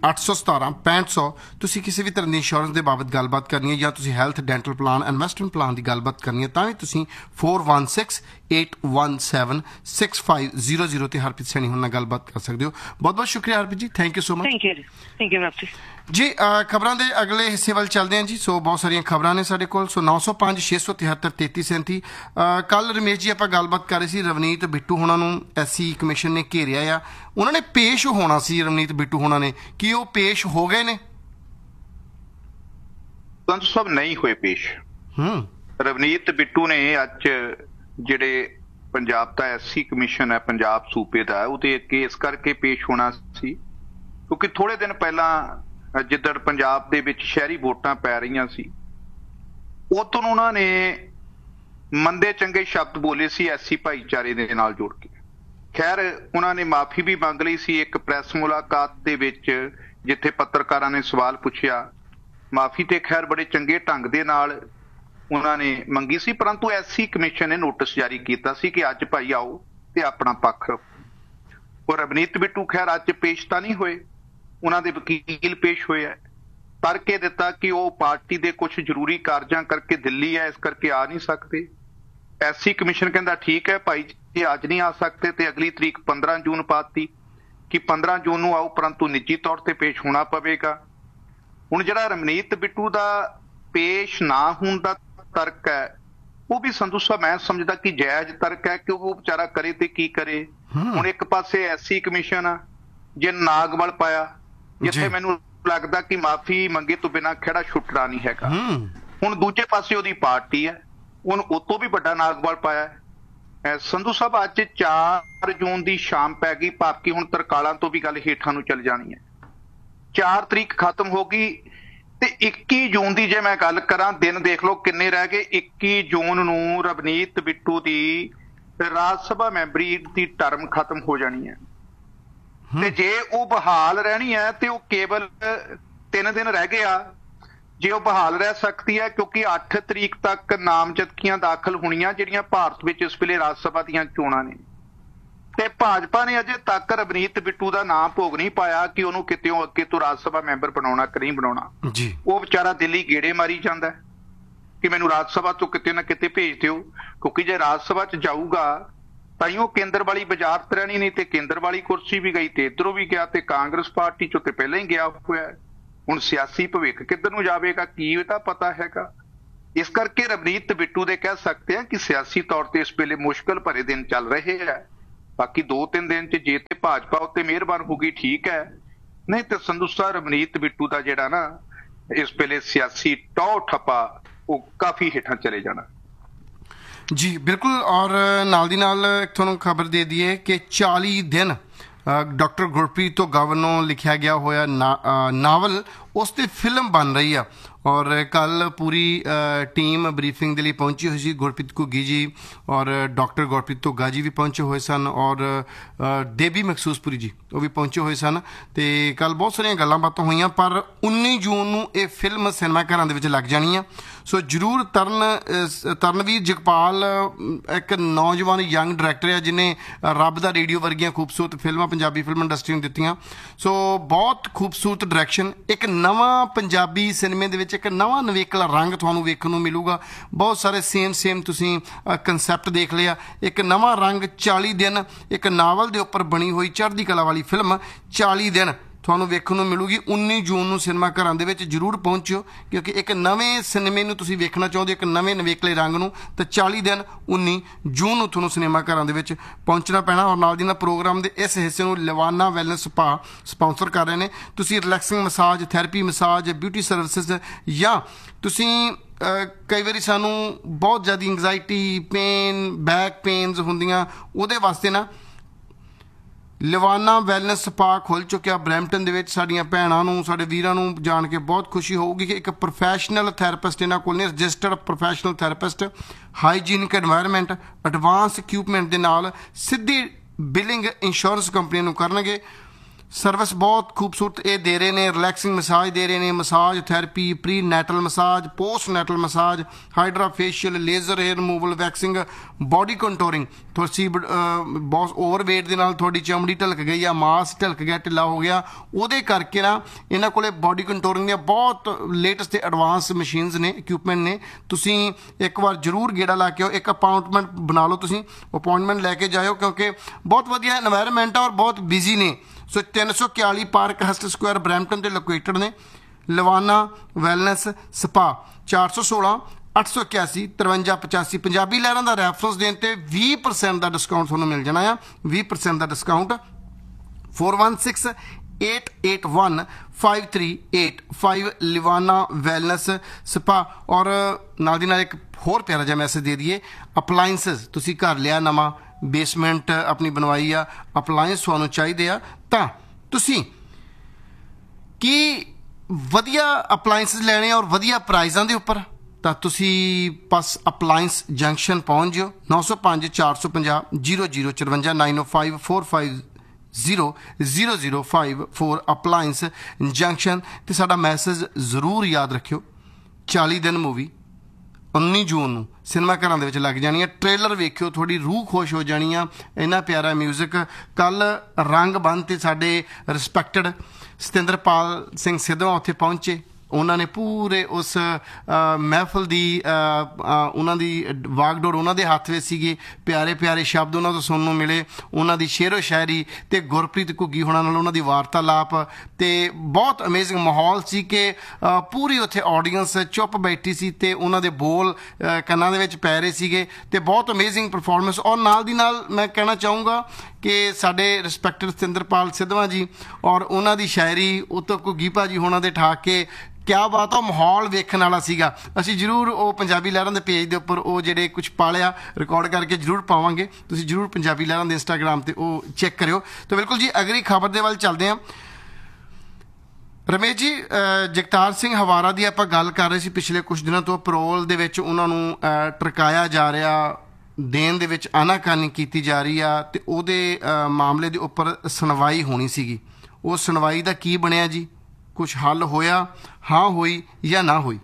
ਅੱਠ ਸੌ ਸਤਾਰਾਂ ਪੈਂਹਠ ਸੌ। ਤੁਸੀਂ ਕਿਸੇ ਵੀ ਤਰ੍ਹਾਂ ਦੀ ਇੰਸ਼ੋਰੈਂਸ ਦੇ ਬਾਬਤ ਗੱਲਬਾਤ ਕਰਨੀ ਹੈ ਜਾਂ ਤੁਸੀਂ health dental plan investment plan ਦੀ ਗੱਲਬਾਤ ਕਰਨੀ ਹੈ ਤਾਂ ਵੀ ਤੁਸੀਂ four one six eight one seven six five zero zero ਤੇ ਹਰਪ੍ਰੀਤ ਸੈਣੀ ਹੁਣ ਨਾਲ ਗੱਲਬਾਤ ਕਰ ਸਕਦੇ ਹੋ। ਬਹੁਤ ਬਹੁਤ ਸ਼ੁਕਰੀਆ Harpreet ji, thank you so much. Thank you ਜੀ, ਥੈਂਕ ਯੂ ਜੀ। ਜੀ ਖਬਰਾਂ ਦੇ ਅਗਲੇ ਹਿੱਸੇ ਵੱਲ ਚੱਲਦੇ ਹਾਂ ਜੀ। ਸੋ ਬਹੁਤ ਸਾਰੀਆਂ ਖਬਰਾਂ ਨੇ ਸਾਡੇ ਕੋਲ। ਸੋ ਨੌ ਸੌ ਪੰਜ ਛੇ ਸੌ ਤਿਹੱਤਰ ਤੇਤੀ ਸੈਂਤੀ। ਕੱਲ ਰਮੇਸ਼ ਜੀ ਆਪਾਂ ਗੱਲਬਾਤ ਕਰ ਰਹੇ ਸੀ, ਰਵਨੀਤ ਬਿੱਟੂ ਹੋਣਾ ਨੂੰ ਐਸਸੀ ਕਮਿਸ਼ਨ ਨੇ ਘੇਰਿਆ ਆ, ਉਹਨਾਂ ਨੇ ਪੇਸ਼ ਹੋਣਾ ਸੀ ਰਵਨੀਤ ਬਿੱਟੂ ਹੋਣਾ ਨੇ, ਕੀ ਉਹ ਪੇਸ਼ ਹੋ ਗਏ ਨੇ? ਸੰਧੂ ਸਾਹਿਬ ਨਹੀਂ ਹੋਏ ਪੇਸ਼। ਹੂੰ ਰਵਨੀਤ ਬਿੱਟੂ ਨੇ ਅੱਜ ਜਿਹੜੇ ਪੰਜਾਬ ਦਾ ਐਸਸੀ ਕਮਿਸ਼ਨ ਹੈ ਪੰਜਾਬ ਸੂਬੇ ਦਾ, ਉਹਦੇ ਅੱਗੇ ਇਸ ਕਰਕੇ ਪੇਸ਼ ਹੋਣਾ ਸੀ ਕਿਉਂਕਿ ਥੋੜੇ ਦਿਨ ਪਹਿਲਾਂ ਜਿੱਦਣ ਪੰਜਾਬ ਦੇ ਵਿੱਚ ਸ਼ਹਿਰੀ ਵੋਟਾਂ ਪੈ ਰਹੀਆਂ ਸੀ, ਉਦੋਂ ਉਹਨਾਂ ਨੇ ਮੰਦੇ ਚੰਗੇ ਸ਼ਬਦ ਬੋਲੇ ਸੀ ਐਸਸੀ ਭਾਈਚਾਰੇ ਦੇ ਨਾਲ ਜੁੜ ਕੇ। ਖੈਰ ਉਹਨਾਂ ਨੇ ਮਾਫੀ ਵੀ ਮੰਗ ਲਈ ਸੀ ਇੱਕ ਪ੍ਰੈਸ ਮੁਲਾਕਾਤ ਦੇ ਵਿੱਚ, ਜਿੱਥੇ ਪੱਤਰਕਾਰਾਂ ਨੇ ਸਵਾਲ ਪੁੱਛਿਆ। ਮਾਫੀ ਤੇ ਖੈਰ ਬੜੇ ਚੰਗੇ ਢੰਗ ਦੇ ਨਾਲ ਉਹਨਾਂ ਨੇ ਮੰਗੀ ਸੀ, ਪਰੰਤੂ ਐਸਸੀ ਕਮਿਸ਼ਨ ਨੇ ਨੋਟਿਸ ਜਾਰੀ ਕੀਤਾ ਸੀ ਕਿ ਅੱਜ ਭਾਈ ਆਓ ਤੇ ਆਪਣਾ ਪੱਖ ਰੱਖੋ। ਔਰ ਰਵਨੀਤ ਬਿੱਟੂ ਖੈਰ ਅੱਜ ਪੇਸ਼ ਤਾਂ ਨਹੀਂ ਹੋਏ, ਉਹਨਾਂ ਦੇ ਵਕੀਲ ਪੇਸ਼ ਹੋਏ ਹੈ। ਕਰਕੇ ਦਿੱਤਾ ਕਿ ਉਹ ਪਾਰਟੀ ਦੇ ਕੁਝ ਜ਼ਰੂਰੀ ਕਾਰਜਾਂ ਕਰਕੇ ਦਿੱਲੀ ਹੈ, ਇਸ ਕਰਕੇ ਆ ਨਹੀਂ ਸਕਦੇ। ਐਸਸੀ ਕਮਿਸ਼ਨ ਕਹਿੰਦਾ ਠੀਕ ਹੈ ਭਾਈ ਜੀ ਅੱਜ ਨਹੀਂ ਆ ਸਕਦੇ, ਤੇ ਅਗਲੀ ਤਰੀਕ ਪੰਦਰਾਂ ਜੂਨ ਪਾਤੀ ਕਿ ਪੰਦਰਾਂ ਜੂਨ ਨੂੰ ਆਓ, ਪਰੰਤੂ ਨਿੱਜੀ ਤੌਰ ਤੇ ਪੇਸ਼ ਹੋਣਾ ਪਵੇਗਾ। ਹੁਣ ਜਿਹੜਾ ਰਵਨੀਤ ਬਿੱਟੂ ਦਾ ਪੇਸ਼ ਨਾ ਹੋਣ ਦਾ ਤਰਕ ਹੈ, ਉਹ ਵੀ ਸੰਧੂ ਸਾਹਿਬ ਮੈਂ ਸਮਝਦਾ ਕਿ ਜਾਇਜ਼ ਤਰਕ ਹੈ ਕਿ ਉਹ ਵਿਚਾਰਾ ਕਰੇ ਤੇ ਕੀ ਕਰੇ। ਹੁਣ ਇੱਕ ਪਾਸੇ ਐਸਸੀ ਕਮਿਸ਼ਨ ਆ, ਜੇ ਨਾਗਵਲ ਪਾਇਆ ਜਿੱਥੇ ਮੈਨੂੰ ਲੱਗਦਾ ਕਿ ਮਾਫੀ ਮੰਗੇ ਤੋਂ ਬਿਨਾਂ ਖਹਿੜਾ ਛੁੱਟਣਾ ਨਹੀਂ ਹੈਗਾ। ਹੁਣ ਦੂਜੇ ਪਾਸੇ ਉਹਦੀ ਪਾਰਟੀ ਹੈ, ਉਹਨੂੰ ਉਹ ਤੋਂ ਵੀ ਵੱਡਾ ਨਾਗਵਲ ਪਾਇਆ ਹੈ। ਸੰਧੂ ਸਾਹਿਬ ਅੱਜ ਚਾਰ ਜੂਨ ਦੀ ਸ਼ਾਮ ਪੈ ਗਈ, ਭਾਵ ਹੁਣ ਤਰਕਾਲਾਂ ਤੋਂ ਵੀ ਗੱਲ ਹੇਠਾਂ ਨੂੰ ਚੱਲ ਜਾਣੀ ਹੈ। ਚਾਰ ਤਰੀਕ ਖਤਮ ਹੋ ਗਈ ਤੇ ਇੱਕੀ ਜੂਨ ਦੀ ਜੇ ਮੈਂ ਗੱਲ ਕਰਾਂ, ਦਿਨ ਦੇਖ ਲਓ ਕਿੰਨੇ ਰਹਿ ਗਏ। ਇੱਕੀ ਜੂਨ ਨੂੰ ਰਵਨੀਤ ਬਿੱਟੂ ਦੀ ਰਾਜ ਸਭਾ ਮੈਂਬਰੀ ਦੀ ਟਰਮ ਖਤਮ ਹੋ ਜਾਣੀ ਹੈ, ਤੇ ਜੇ ਉਹ ਬਹਾਲ ਰਹਿਣੀ ਹੈ ਤੇ ਉਹ ਕੇਵਲ ਤਿੰਨ ਦਿਨ ਰਹਿ ਗਏ ਆ ਜੇ ਉਹ ਬਹਾਲ ਰਹਿ ਸਕਦੀ ਹੈ, ਕਿਉਂਕਿ ਅੱਠ ਤਰੀਕ ਤੱਕ ਨਾਮਜ਼ਦਗੀਆਂ ਦਾਖਲ ਹੋਣੀਆਂ ਜਿਹੜੀਆਂ ਭਾਰਤ ਵਿੱਚ ਇਸ ਵੇਲੇ ਰਾਜ ਸਭਾ ਦੀਆਂ ਚੋਣਾਂ ਨੇ। ਤੇ ਭਾਜਪਾ ਨੇ ਅਜੇ ਤੱਕ ਰਵਨੀਤ ਬਿੱਟੂ ਦਾ ਨਾਮ ਭੋਗ ਨਹੀਂ ਪਾਇਆ ਕਿ ਉਹਨੂੰ ਕਿਤੇੋਂ ਅੱਗੇ ਤੋਂ ਰਾਜ ਸਭਾ ਮੈਂਬਰ ਬਣਾਉਣਾ ਕਿ ਨਹੀਂ ਬਣਾਉਣਾ ਜੀ। ਉਹ ਵਿਚਾਰਾ ਦਿੱਲੀ ਗੇੜੇ ਮਾਰੀ ਜਾਂਦਾ ਕਿ ਮੈਨੂੰ ਰਾਜ ਸਭਾ ਤੋਂ ਕਿਤੇ ਨਾ ਕਿਤੇ ਭੇਜ ਦਿਓ, ਕਿਉਂਕਿ ਜੇ ਰਾਜ ਸਭਾ 'ਚ ਜਾਊਗਾ ਤਾਂ ਹੀ ਉਹ ਕੇਂਦਰ ਵਾਲੀ ਵਜ਼ਾਰਤ ਰਹਿਣੀ, ਨਹੀਂ ਤੇ ਕੇਂਦਰ ਵਾਲੀ ਕੁਰਸੀ ਵੀ ਗਈ ਤੇ ਇੱਧਰੋਂ ਵੀ ਗਿਆ, ਤੇ ਕਾਂਗਰਸ ਪਾਰਟੀ 'ਚੋਂ ਤੇ ਪਹਿਲਾਂ ਹੀ ਗਿਆ ਹੋਇਆ। ਹੁਣ ਸਿਆਸੀ ਭਵਿੱਖ ਕਿੱਧਰ ਨੂੰ ਜਾਵੇਗਾ ਕੀ ਤਾਂ ਪਤਾ ਹੈਗਾ। ਇਸ ਕਰਕੇ ਰਵਨੀਤ ਬਿੱਟੂ ਦੇ ਕਹਿ ਸਕਦੇ ਹਾਂ ਕਿ ਸਿਆਸੀ ਤੌਰ ਤੇ ਇਸ ਵੇਲੇ ਮੁਸ਼ਕਲ ਭਰੇ ਦਿਨ ਚੱਲ ਰਹੇ ਹੈ। ਬਾਕੀ ਦੋ ਤਿੰਨ ਦਿਨ 'ਚ ਜੇ ਤੇ ਭਾਜਪਾ ਉੱਤੇ ਮਿਹਰਬਾਨ ਹੋ ਗਈ ਠੀਕ ਹੈ, ਨਹੀਂ ਤੇ ਸੰਧੂ ਸਾਹਿਬ ਰਵਨੀਤ ਬਿੱਟੂ ਦਾ ਜਿਹੜਾ ਨਾ ਇਸ ਵੇਲੇ ਸਿਆਸੀ ਟੌ ਠੱਪਾ ਉਹ ਕਾਫੀ ਹੇਠਾਂ ਚਲੇ ਜਾਣਾ ਜੀ। ਬਿਲਕੁਲ। ਔਰ ਨਾਲ ਦੀ ਨਾਲ ਇੱਕ ਤੁਹਾਨੂੰ ਖਬਰ ਦੇ ਦਈਏ ਕਿ ਚਾਲੀ ਦਿਨ ਡਾਕਟਰ ਗੁਰਪ੍ਰੀਤ ਤੋਂ ਗਵਰਨੋਂ ਲਿਖਿਆ ਗਿਆ ਹੋਇਆ ਨਾਵਲ, ਉਸ 'ਤੇ ਫਿਲਮ ਬਣ ਰਹੀ ਆ। ਔਰ ਕੱਲ ਪੂਰੀ ਟੀਮ ਬਰੀਫਿੰਗ ਦੇ ਲਈ ਪਹੁੰਚੀ ਹੋਈ ਸੀ। ਗੁਰਪ੍ਰੀਤ ਘੁੱਗੀ ਜੀ ਔਰ ਡਾਕਟਰ ਗੁਰਪ੍ਰੀਤ ਧੁੱਗਾ ਜੀ ਵੀ ਪਹੁੰਚੇ ਹੋਏ ਸਨ, ਔਰ ਡੇਬੀ ਮਖਸੂਸਪੁਰੀ ਜੀ ਉਹ ਵੀ ਪਹੁੰਚੇ ਹੋਏ ਸਨ, ਤੇ ਕੱਲ ਬਹੁਤ ਸਾਰੀਆਂ ਗੱਲਾਂ ਬਾਤਾਂ ਹੋਈਆਂ। ਪਰ ਉੱਨੀ ਜੂਨ ਨੂੰ ਇਹ ਫਿਲਮ ਸਿਨੇਮਾ ਘਰਾਂ ਦੇ ਵਿੱਚ ਲੱਗ ਜਾਣੀ ਆ। ਸੋ ਜ਼ਰੂਰ ਤਰਨ ਤਰਨਵੀਰ ਜਗਪਾਲ ਇੱਕ ਨੌਜਵਾਨ ਯੰਗ ਡਾਇਰੈਕਟਰ ਆ ਜਿਹਨੇ ਰੱਬ ਦਾ ਰੇਡੀਓ ਵਰਗੀਆਂ ਖੂਬਸੂਰਤ ਫਿਲਮਾਂ ਪੰਜਾਬੀ ਫਿਲਮ ਇੰਡਸਟਰੀ ਨੂੰ ਦਿੱਤੀਆਂ। ਸੋ ਬਹੁਤ ਖੂਬਸੂਰਤ ਡਾਇਰੈਕਸ਼ਨ, ਇੱਕ ਨਵਾਂ ਪੰਜਾਬੀ ਸਿਨੇਮੇ ਦੇ ਵਿੱਚ ਇੱਕ ਨਵਾਂ ਨਵੇਕਲਾ ਰੰਗ ਤੁਹਾਨੂੰ ਵੇਖਣ ਨੂੰ ਮਿਲੂਗਾ। ਬਹੁਤ ਸਾਰੇ ਸੇਮ ਸੇਮ ਤੁਸੀਂ ਕੰਸੈਪਟ ਦੇਖ ਲਿਆ, ਇੱਕ ਨਵਾਂ ਰੰਗ। ਚਾਲੀ ਦਿਨ ਇੱਕ ਨਾਵਲ ਦੇ ਉੱਪਰ ਬਣੀ ਹੋਈ ਚੜ੍ਹਦੀ ਕਲਾ ਵਾਲੀ ਫਿਲਮ ਚਾਲੀ ਦਿਨ ਤੁਹਾਨੂੰ ਵੇਖਣ ਨੂੰ ਮਿਲੂਗੀ। ਉੱਨੀ ਜੂਨ ਨੂੰ ਸਿਨੇਮਾ ਘਰਾਂ ਦੇ ਵਿੱਚ ਜ਼ਰੂਰ ਪਹੁੰਚਿਓ, ਕਿਉਂਕਿ ਇੱਕ ਨਵੇਂ ਸਿਨੇਮੇ ਨੂੰ ਤੁਸੀਂ ਵੇਖਣਾ ਚਾਹੁੰਦੇ ਹੋ, ਇੱਕ ਨਵੇਂ ਨਵੇਕਲੇ ਰੰਗ ਨੂੰ, ਤਾਂ ਚਾਲੀ ਦਿਨ ਉੱਨੀ ਜੂਨ ਨੂੰ ਤੁਹਾਨੂੰ ਸਿਨੇਮਾ ਘਰਾਂ ਦੇ ਵਿੱਚ ਪਹੁੰਚਣਾ ਪੈਣਾ। ਔਰ ਨਾਲ ਦੀ ਨਾਲ ਪ੍ਰੋਗਰਾਮ ਦੇ ਇਸ ਹਿੱਸੇ ਨੂੰ ਲਵਾਨਾ ਵੈਲਨੈਸ ਸਪਾ ਸਪਾਂਸਰ ਕਰ ਰਹੇ ਨੇ। ਤੁਸੀਂ relaxing massage, therapy massage, beauty services, ਜਾਂ ਤੁਸੀਂ ਕਈ ਵਾਰੀ ਸਾਨੂੰ ਬਹੁਤ ਜ਼ਿਆਦਾ ਇੰਗਜ਼ਾਇਟੀ, ਪੇਨ, ਬੈਕ ਪੇਨਸ ਹੁੰਦੀਆਂ, ਉਹਦੇ ਵਾਸਤੇ ਨਾ ਲਵਾਨਾ ਵੈਲਨੈਸ ਸਪਾ ਖੁੱਲ੍ਹ ਚੁੱਕਿਆ ਬਰੈਂਪਟਨ ਦੇ ਵਿੱਚ। ਸਾਡੀਆਂ ਭੈਣਾਂ ਨੂੰ, ਸਾਡੇ ਵੀਰਾਂ ਨੂੰ ਜਾਣ ਕੇ ਬਹੁਤ ਖੁਸ਼ੀ ਹੋਊਗੀ ਕਿ ਇੱਕ ਪ੍ਰੋਫੈਸ਼ਨਲ ਥੈਰੇਪਿਸਟ ਇਹਨਾਂ ਕੋਲ ਨੇ, registered professional therapist, hygienic environment, advance equipment ਦੇ ਨਾਲ ਸਿੱਧੀ ਬਿਲਿੰਗ ਇੰਸ਼ੋਰੈਂਸ ਕੰਪਨੀ ਨੂੰ ਕਰਨਗੇ। ਸਰਵਿਸ ਬਹੁਤ ਖੂਬਸੂਰਤ ਇਹ ਦੇ ਰਹੇ ਨੇ, ਰਿਲੈਕਸਿੰਗ ਮਸਾਜ ਦੇ ਰਹੇ ਨੇ, massage therapy, pre ਨੈਟਲ massage, post ਨੈਟਲ massage, hydra facial, laser hair removal, waxing, body ਕੰਟੋਰਿੰਗ। ਤੁਸੀਂ ਬਹੁਤ ਓਵਰਵੇਟ ਦੇ ਨਾਲ ਤੁਹਾਡੀ ਚਮੜੀ ਢਲਕ ਗਈ ਆ, ਮਾਸ ਢਲਕ ਗਿਆ, ਢਿੱਲਾ ਹੋ ਗਿਆ, ਉਹਦੇ ਕਰਕੇ ਨਾ ਇਹਨਾਂ ਕੋਲੇ ਬਾਡੀ ਕੰਟੋਰਿੰਗ ਦੀਆਂ ਬਹੁਤ ਲੇਟੈਸਟ ਤੇ ਐਡਵਾਂਸ ਮਸ਼ੀਨਸ ਨੇ, ਇਕਵਿਪਮੈਂਟ ਨੇ। ਤੁਸੀਂ ਇੱਕ ਵਾਰ ਜ਼ਰੂਰ ਗੇੜਾ ਲਾ ਕੇ ਆਓ, ਇੱਕ ਅਪਾਇੰਟਮੈਂਟ ਬਣਾ ਲਓ, ਤੁਸੀਂ ਅਪਾਇੰਟਮੈਂਟ ਲੈ ਕੇ ਜਾਇਓ, ਕਿਉਂਕਿ ਬਹੁਤ ਵਧੀਆ ਇਨਵਾਇਰਮੈਂਟ ਆ ਔਰ ਬਹੁਤ ਬਿਜ਼ੀ ਨੇ। ਸੋ ਤਿੰਨ ਸੌ ਇਕਤਾਲੀ ਪਾਰਕ ਹਸਟ ਸਕੁਆਇਰ ਬਰੈਂਪਟਨ 'ਤੇ ਲੋਕੇਟਡ ਨੇ। ਲਵਾਨਾ ਵੈਲਨੈਸ ਸਪਾ ਚਾਰ ਸੌ ਸੋਲਾਂ ਅੱਠ ਸੌ ਇਕਿਆਸੀ ਤਰਵੰਜਾ ਪਚਾਸੀ। ਪੰਜਾਬੀ ਲਹਿਰਾਂ ਦਾ ਰੈਫਰੈਂਸ ਦੇਣ 'ਤੇ ਵੀਹ ਪਰਸੈਂਟ ਦਾ ਡਿਸਕਾਊਂਟ ਤੁਹਾਨੂੰ ਮਿਲ ਜਾਣਾ ਆ, ਵੀਹ ਪਰਸੈਂਟ ਦਾ discount. Four one six eight eight one five three eight five ਲਿਵਾਨਾ wellness spa. ਔਰ ਨਾਲ ਦੀ ਨਾਲ ਇੱਕ ਹੋਰ ਪਿਆਰਾ ਜਿਹਾ ਮੈਸੇਜ ਦੇ ਦਈਏ, ਅਪਲਾਇੰਸਸ ਤੁਸੀਂ ਘਰ ਲਿਆ ਨਵਾਂ, ਬੇਸਮੈਂਟ ਆਪਣੀ ਬਣਵਾਈ ਆ, ਅਪਲਾਇੰਸ ਤੁਹਾਨੂੰ ਚਾਹੀਦੇ ਆ, ਤਾਂ ਤੁਸੀਂ ਕੀ ਵਧੀਆ ਅਪਲਾਇੰਸਸ ਲੈਣੇ ਆ ਔਰ ਵਧੀਆ ਪ੍ਰਾਈਜ਼ਾਂ ਦੇ ਉੱਪਰ, ਤਾਂ ਤੁਸੀਂ ਬਸ ਅਪਲਾਇੰਸ ਜੰਕਸ਼ਨ ਪਹੁੰਚ ਜਿਓ। ਨੌ ਸੌ ਪੰਜ ਚਾਰ ਸੌ ਪੰਜਾਹ ਜੀਰੋ ਜੀਰੋ ਚੁਰੰਜਾ ਨਾਈਨ ਓ five four five zero zero zero five four appliance junction. ਅਤੇ ਸਾਡਾ ਮੈਸੇਜ ਜ਼ਰੂਰ ਯਾਦ ਰੱਖਿਓ, ਚਾਲੀ ਦਿਨ ਮੂਵੀ ਉੱਨੀ ਜੂਨ ਨੂੰ ਸਿਨੇਮਾ ਘਰਾਂ ਦੇ ਵਿੱਚ ਲੱਗ ਜਾਣੀ ਆ। ਟ੍ਰੇਲਰ ਵੇਖਿਓ, ਤੁਹਾਡੀ ਰੂਹ ਖੁਸ਼ ਹੋ ਜਾਣੀ ਆ, ਇੰਨਾ ਪਿਆਰਾ ਮਿਊਜ਼ਿਕ। ਕੱਲ੍ਹ ਰੰਗ ਬੰਨ੍ਹ 'ਤੇ ਸਾਡੇ ਰਿਸਪੈਕਟਡ ਸਤਿੰਦਰਪਾਲ ਸਿੰਘ ਸਿੱਧਵਾਂ ਉੱਥੇ ਪਹੁੰਚੇ। ਉਹਨਾਂ ਨੇ ਪੂਰੇ ਉਸ ਮਹਿਫਲ ਦੀ ਉਹਨਾਂ ਦੀ ਵਾਗਡੋਰ ਉਹਨਾਂ ਦੇ ਹੱਥ ਵਿੱਚ ਸੀਗੇ। ਪਿਆਰੇ ਪਿਆਰੇ ਸ਼ਬਦ ਉਹਨਾਂ ਤੋਂ ਸੁਣਨ ਨੂੰ ਮਿਲੇ, ਉਹਨਾਂ ਦੀ ਸ਼ੇਰੋ ਸ਼ਾਇਰੀ ਅਤੇ ਗੁਰਪ੍ਰੀਤ ਘੁੱਗੀ ਹੋਣਾ ਨਾਲ ਉਹਨਾਂ ਦੀ ਵਾਰਤਾਲਾਪ, ਅਤੇ ਬਹੁਤ ਅਮੇਜ਼ਿੰਗ ਮਾਹੌਲ ਸੀ ਕਿ ਪੂਰੀ ਉੱਥੇ ਆਡੀਅੰਸ ਚੁੱਪ ਬੈਠੀ ਸੀ ਅਤੇ ਉਹਨਾਂ ਦੇ ਬੋਲ ਕੰਨਾਂ ਦੇ ਵਿੱਚ ਪੈ ਰਹੇ ਸੀਗੇ, ਅਤੇ ਬਹੁਤ ਅਮੇਜ਼ਿੰਗ ਪਰਫੋਰਮੈਂਸ। ਔਰ ਨਾਲ ਦੀ ਨਾਲ ਮੈਂ ਕਹਿਣਾ ਚਾਹੂੰਗਾ ਕਿ ਸਾਡੇ ਰਿਸਪੈਕਟਡ ਸਤਿੰਦਰਪਾਲ ਸਿੱਧਵਾਂ ਜੀ ਔਰ ਉਹਨਾਂ ਦੀ ਸ਼ਾਇਰੀ ਉੱਤੋਂ ਘੁੱਗੀ ਭਾਜੀ ਹੋਣਾ ਦੇ ਠਾਕ ਕੇ ਕਿਆ ਬਾਤ ਆ, ਮਾਹੌਲ ਵੇਖਣ ਵਾਲਾ ਸੀਗਾ। ਅਸੀਂ ਜ਼ਰੂਰ ਉਹ ਪੰਜਾਬੀ ਲਹਿਰਾਂ ਦੇ ਪੇਜ ਦੇ ਉੱਪਰ ਉਹ ਜਿਹੜੇ ਕੁਝ ਪਾਲਿਆ ਰਿਕਾਰਡ ਕਰਕੇ ਜ਼ਰੂਰ ਪਾਵਾਂਗੇ, ਤੁਸੀਂ ਜ਼ਰੂਰ ਪੰਜਾਬੀ ਲਹਿਰਾਂ ਦੇ ਇੰਸਟਾਗ੍ਰਾਮ 'ਤੇ ਉਹ ਚੈੱਕ ਕਰਿਓ। ਤਾਂ ਬਿਲਕੁਲ ਜੀ ਅਗਲੀ ਖਬਰ ਦੇ ਵੱਲ ਚੱਲਦੇ ਹਾਂ। ਰਮੇਸ਼ ਜੀ, ਜਗਤਾਰ ਸਿੰਘ ਹਵਾਰਾ ਦੀ ਆਪਾਂ ਗੱਲ ਕਰ ਰਹੇ ਸੀ ਪਿਛਲੇ ਕੁਝ ਦਿਨਾਂ ਤੋਂ। ਪੈਰੋਲ ਦੇ ਵਿੱਚ ਉਹਨਾਂ ਨੂੰ ਟਰਕਾਇਆ ਜਾ ਰਿਹਾ, ਦੇਣ ਦੇ ਵਿੱਚ ਆਨਾਕਾਨੀ ਕੀਤੀ ਜਾ ਰਹੀ ਆ, ਅਤੇ ਉਹਦੇ ਮਾਮਲੇ ਦੇ ਉੱਪਰ ਸੁਣਵਾਈ ਹੋਣੀ ਸੀਗੀ। ਉਹ ਸੁਣਵਾਈ ਦਾ ਕੀ ਬਣਿਆ ਜੀ? ਕੁਛ ਹੱਲ ਹੋਇਆ? ਹਾਂ ਹੋਈ ਜਾਂ ਨਾ ਹੋਈ?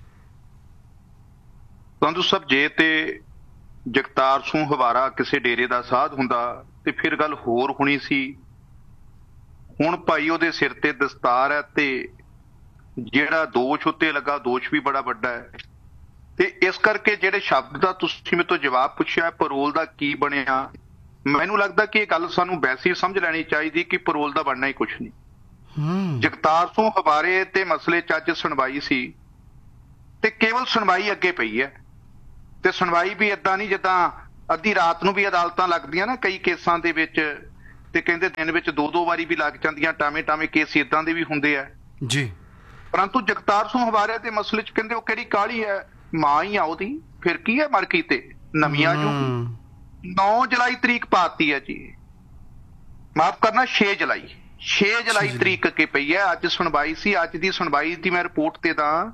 ਸੰਧੂ ਸਾਹਿਬ, ਜੇ ਤੇ ਜਗਤਾਰ ਸਿੰਘ ਹਵਾਰਾ ਕਿਸੇ ਡੇਰੇ ਦਾ ਸਾਧ ਹੁੰਦਾ ਤੇ ਫਿਰ ਗੱਲ ਹੋਰ ਹੋਣੀ ਸੀ। ਹੁਣ ਭਾਈ ਉਹਦੇ ਸਿਰ ਤੇ ਦਸਤਾਰ ਹੈ, ਤੇ ਜਿਹੜਾ ਦੋਸ਼ ਉੱਤੇ ਲੱਗਾ ਦੋਸ਼ ਵੀ ਬੜਾ ਵੱਡਾ ਹੈ, ਤੇ ਇਸ ਕਰਕੇ ਜਿਹੜੇ ਸ਼ਬਦ ਦਾ ਤੁਸੀਂ ਮੇਰੇ ਤੋਂ ਜਵਾਬ ਪੁੱਛਿਆ, ਪੈਰੋਲ ਦਾ ਕੀ ਬਣਿਆ, ਮੈਨੂੰ ਲੱਗਦਾ ਕਿ ਇਹ ਗੱਲ ਸਾਨੂੰ ਵੈਸੇ ਹੀ ਸਮਝ ਲੈਣੀ ਚਾਹੀਦੀ ਕਿ ਪੈਰੋਲ ਦਾ ਬਣਨਾ ਹੀ ਕੁਛ ਨਹੀਂ। ਜਗਤਾਰ ਸਿੰਘ ਹਵਾਰੇ ਤੇ ਮਸਲੇ 'ਚ ਅੱਜ ਸੁਣਵਾਈ ਸੀ, ਤੇ ਕੇਵਲ ਸੁਣਵਾਈ ਅੱਗੇ ਪਈ ਹੈ, ਤੇ ਸੁਣਵਾਈ ਵੀ ਏਦਾਂ ਨਹੀਂ ਜਿੱਦਾਂ ਅੱਧੀ ਰਾਤ ਨੂੰ ਵੀ ਅਦਾਲਤਾਂ ਲੱਗਦੀਆਂ ਨਾ ਕਈ ਕੇਸਾਂ ਦੇ ਵਿੱਚ, ਤੇ ਕਹਿੰਦੇ ਦਿਨ ਵਿੱਚ ਦੋ ਦੋ ਵਾਰੀ ਵੀ ਲੱਗ ਜਾਂਦੀਆਂ, ਟਾਵੇਂ ਟਾਵੇਂ ਕੇਸ ਏਦਾਂ ਦੇ ਵੀ ਹੁੰਦੇ ਆ ਜੀ। ਪਰੰਤੂ ਜਗਤਾਰ ਸਿੰਘ ਹਵਾਰੇ ਦੇ ਮਸਲੇ 'ਚ ਕਹਿੰਦੇ ਉਹ ਕਿਹੜੀ ਕਾਹਲੀ ਹੈ, ਮਾਂ ਹੀ ਆ ਉਹਦੀ, ਫਿਰ ਕੀ ਹੈ ਮਰ ਗਈ ਤੇ ਨਵੀਂ ਆ ਜੂ। ਨੌ ਜੁਲਾਈ ਤਰੀਕ ਪਾਤੀ ਹੈ ਜੀ, ਮਾਫ ਕਰਨਾ ਛੇ ਜੁਲਾਈ ਛੇ ਜੁਲਾਈ ਤਰੀਕ ਅੱਗੇ ਪਈ ਹੈ। ਅੱਜ ਸੁਣਵਾਈ ਸੀ, ਅੱਜ ਦੀ ਸੁਣਵਾਈ ਦੀ ਮੈਂ ਰਿਪੋਰਟ ਤੇ ਦਾਂ।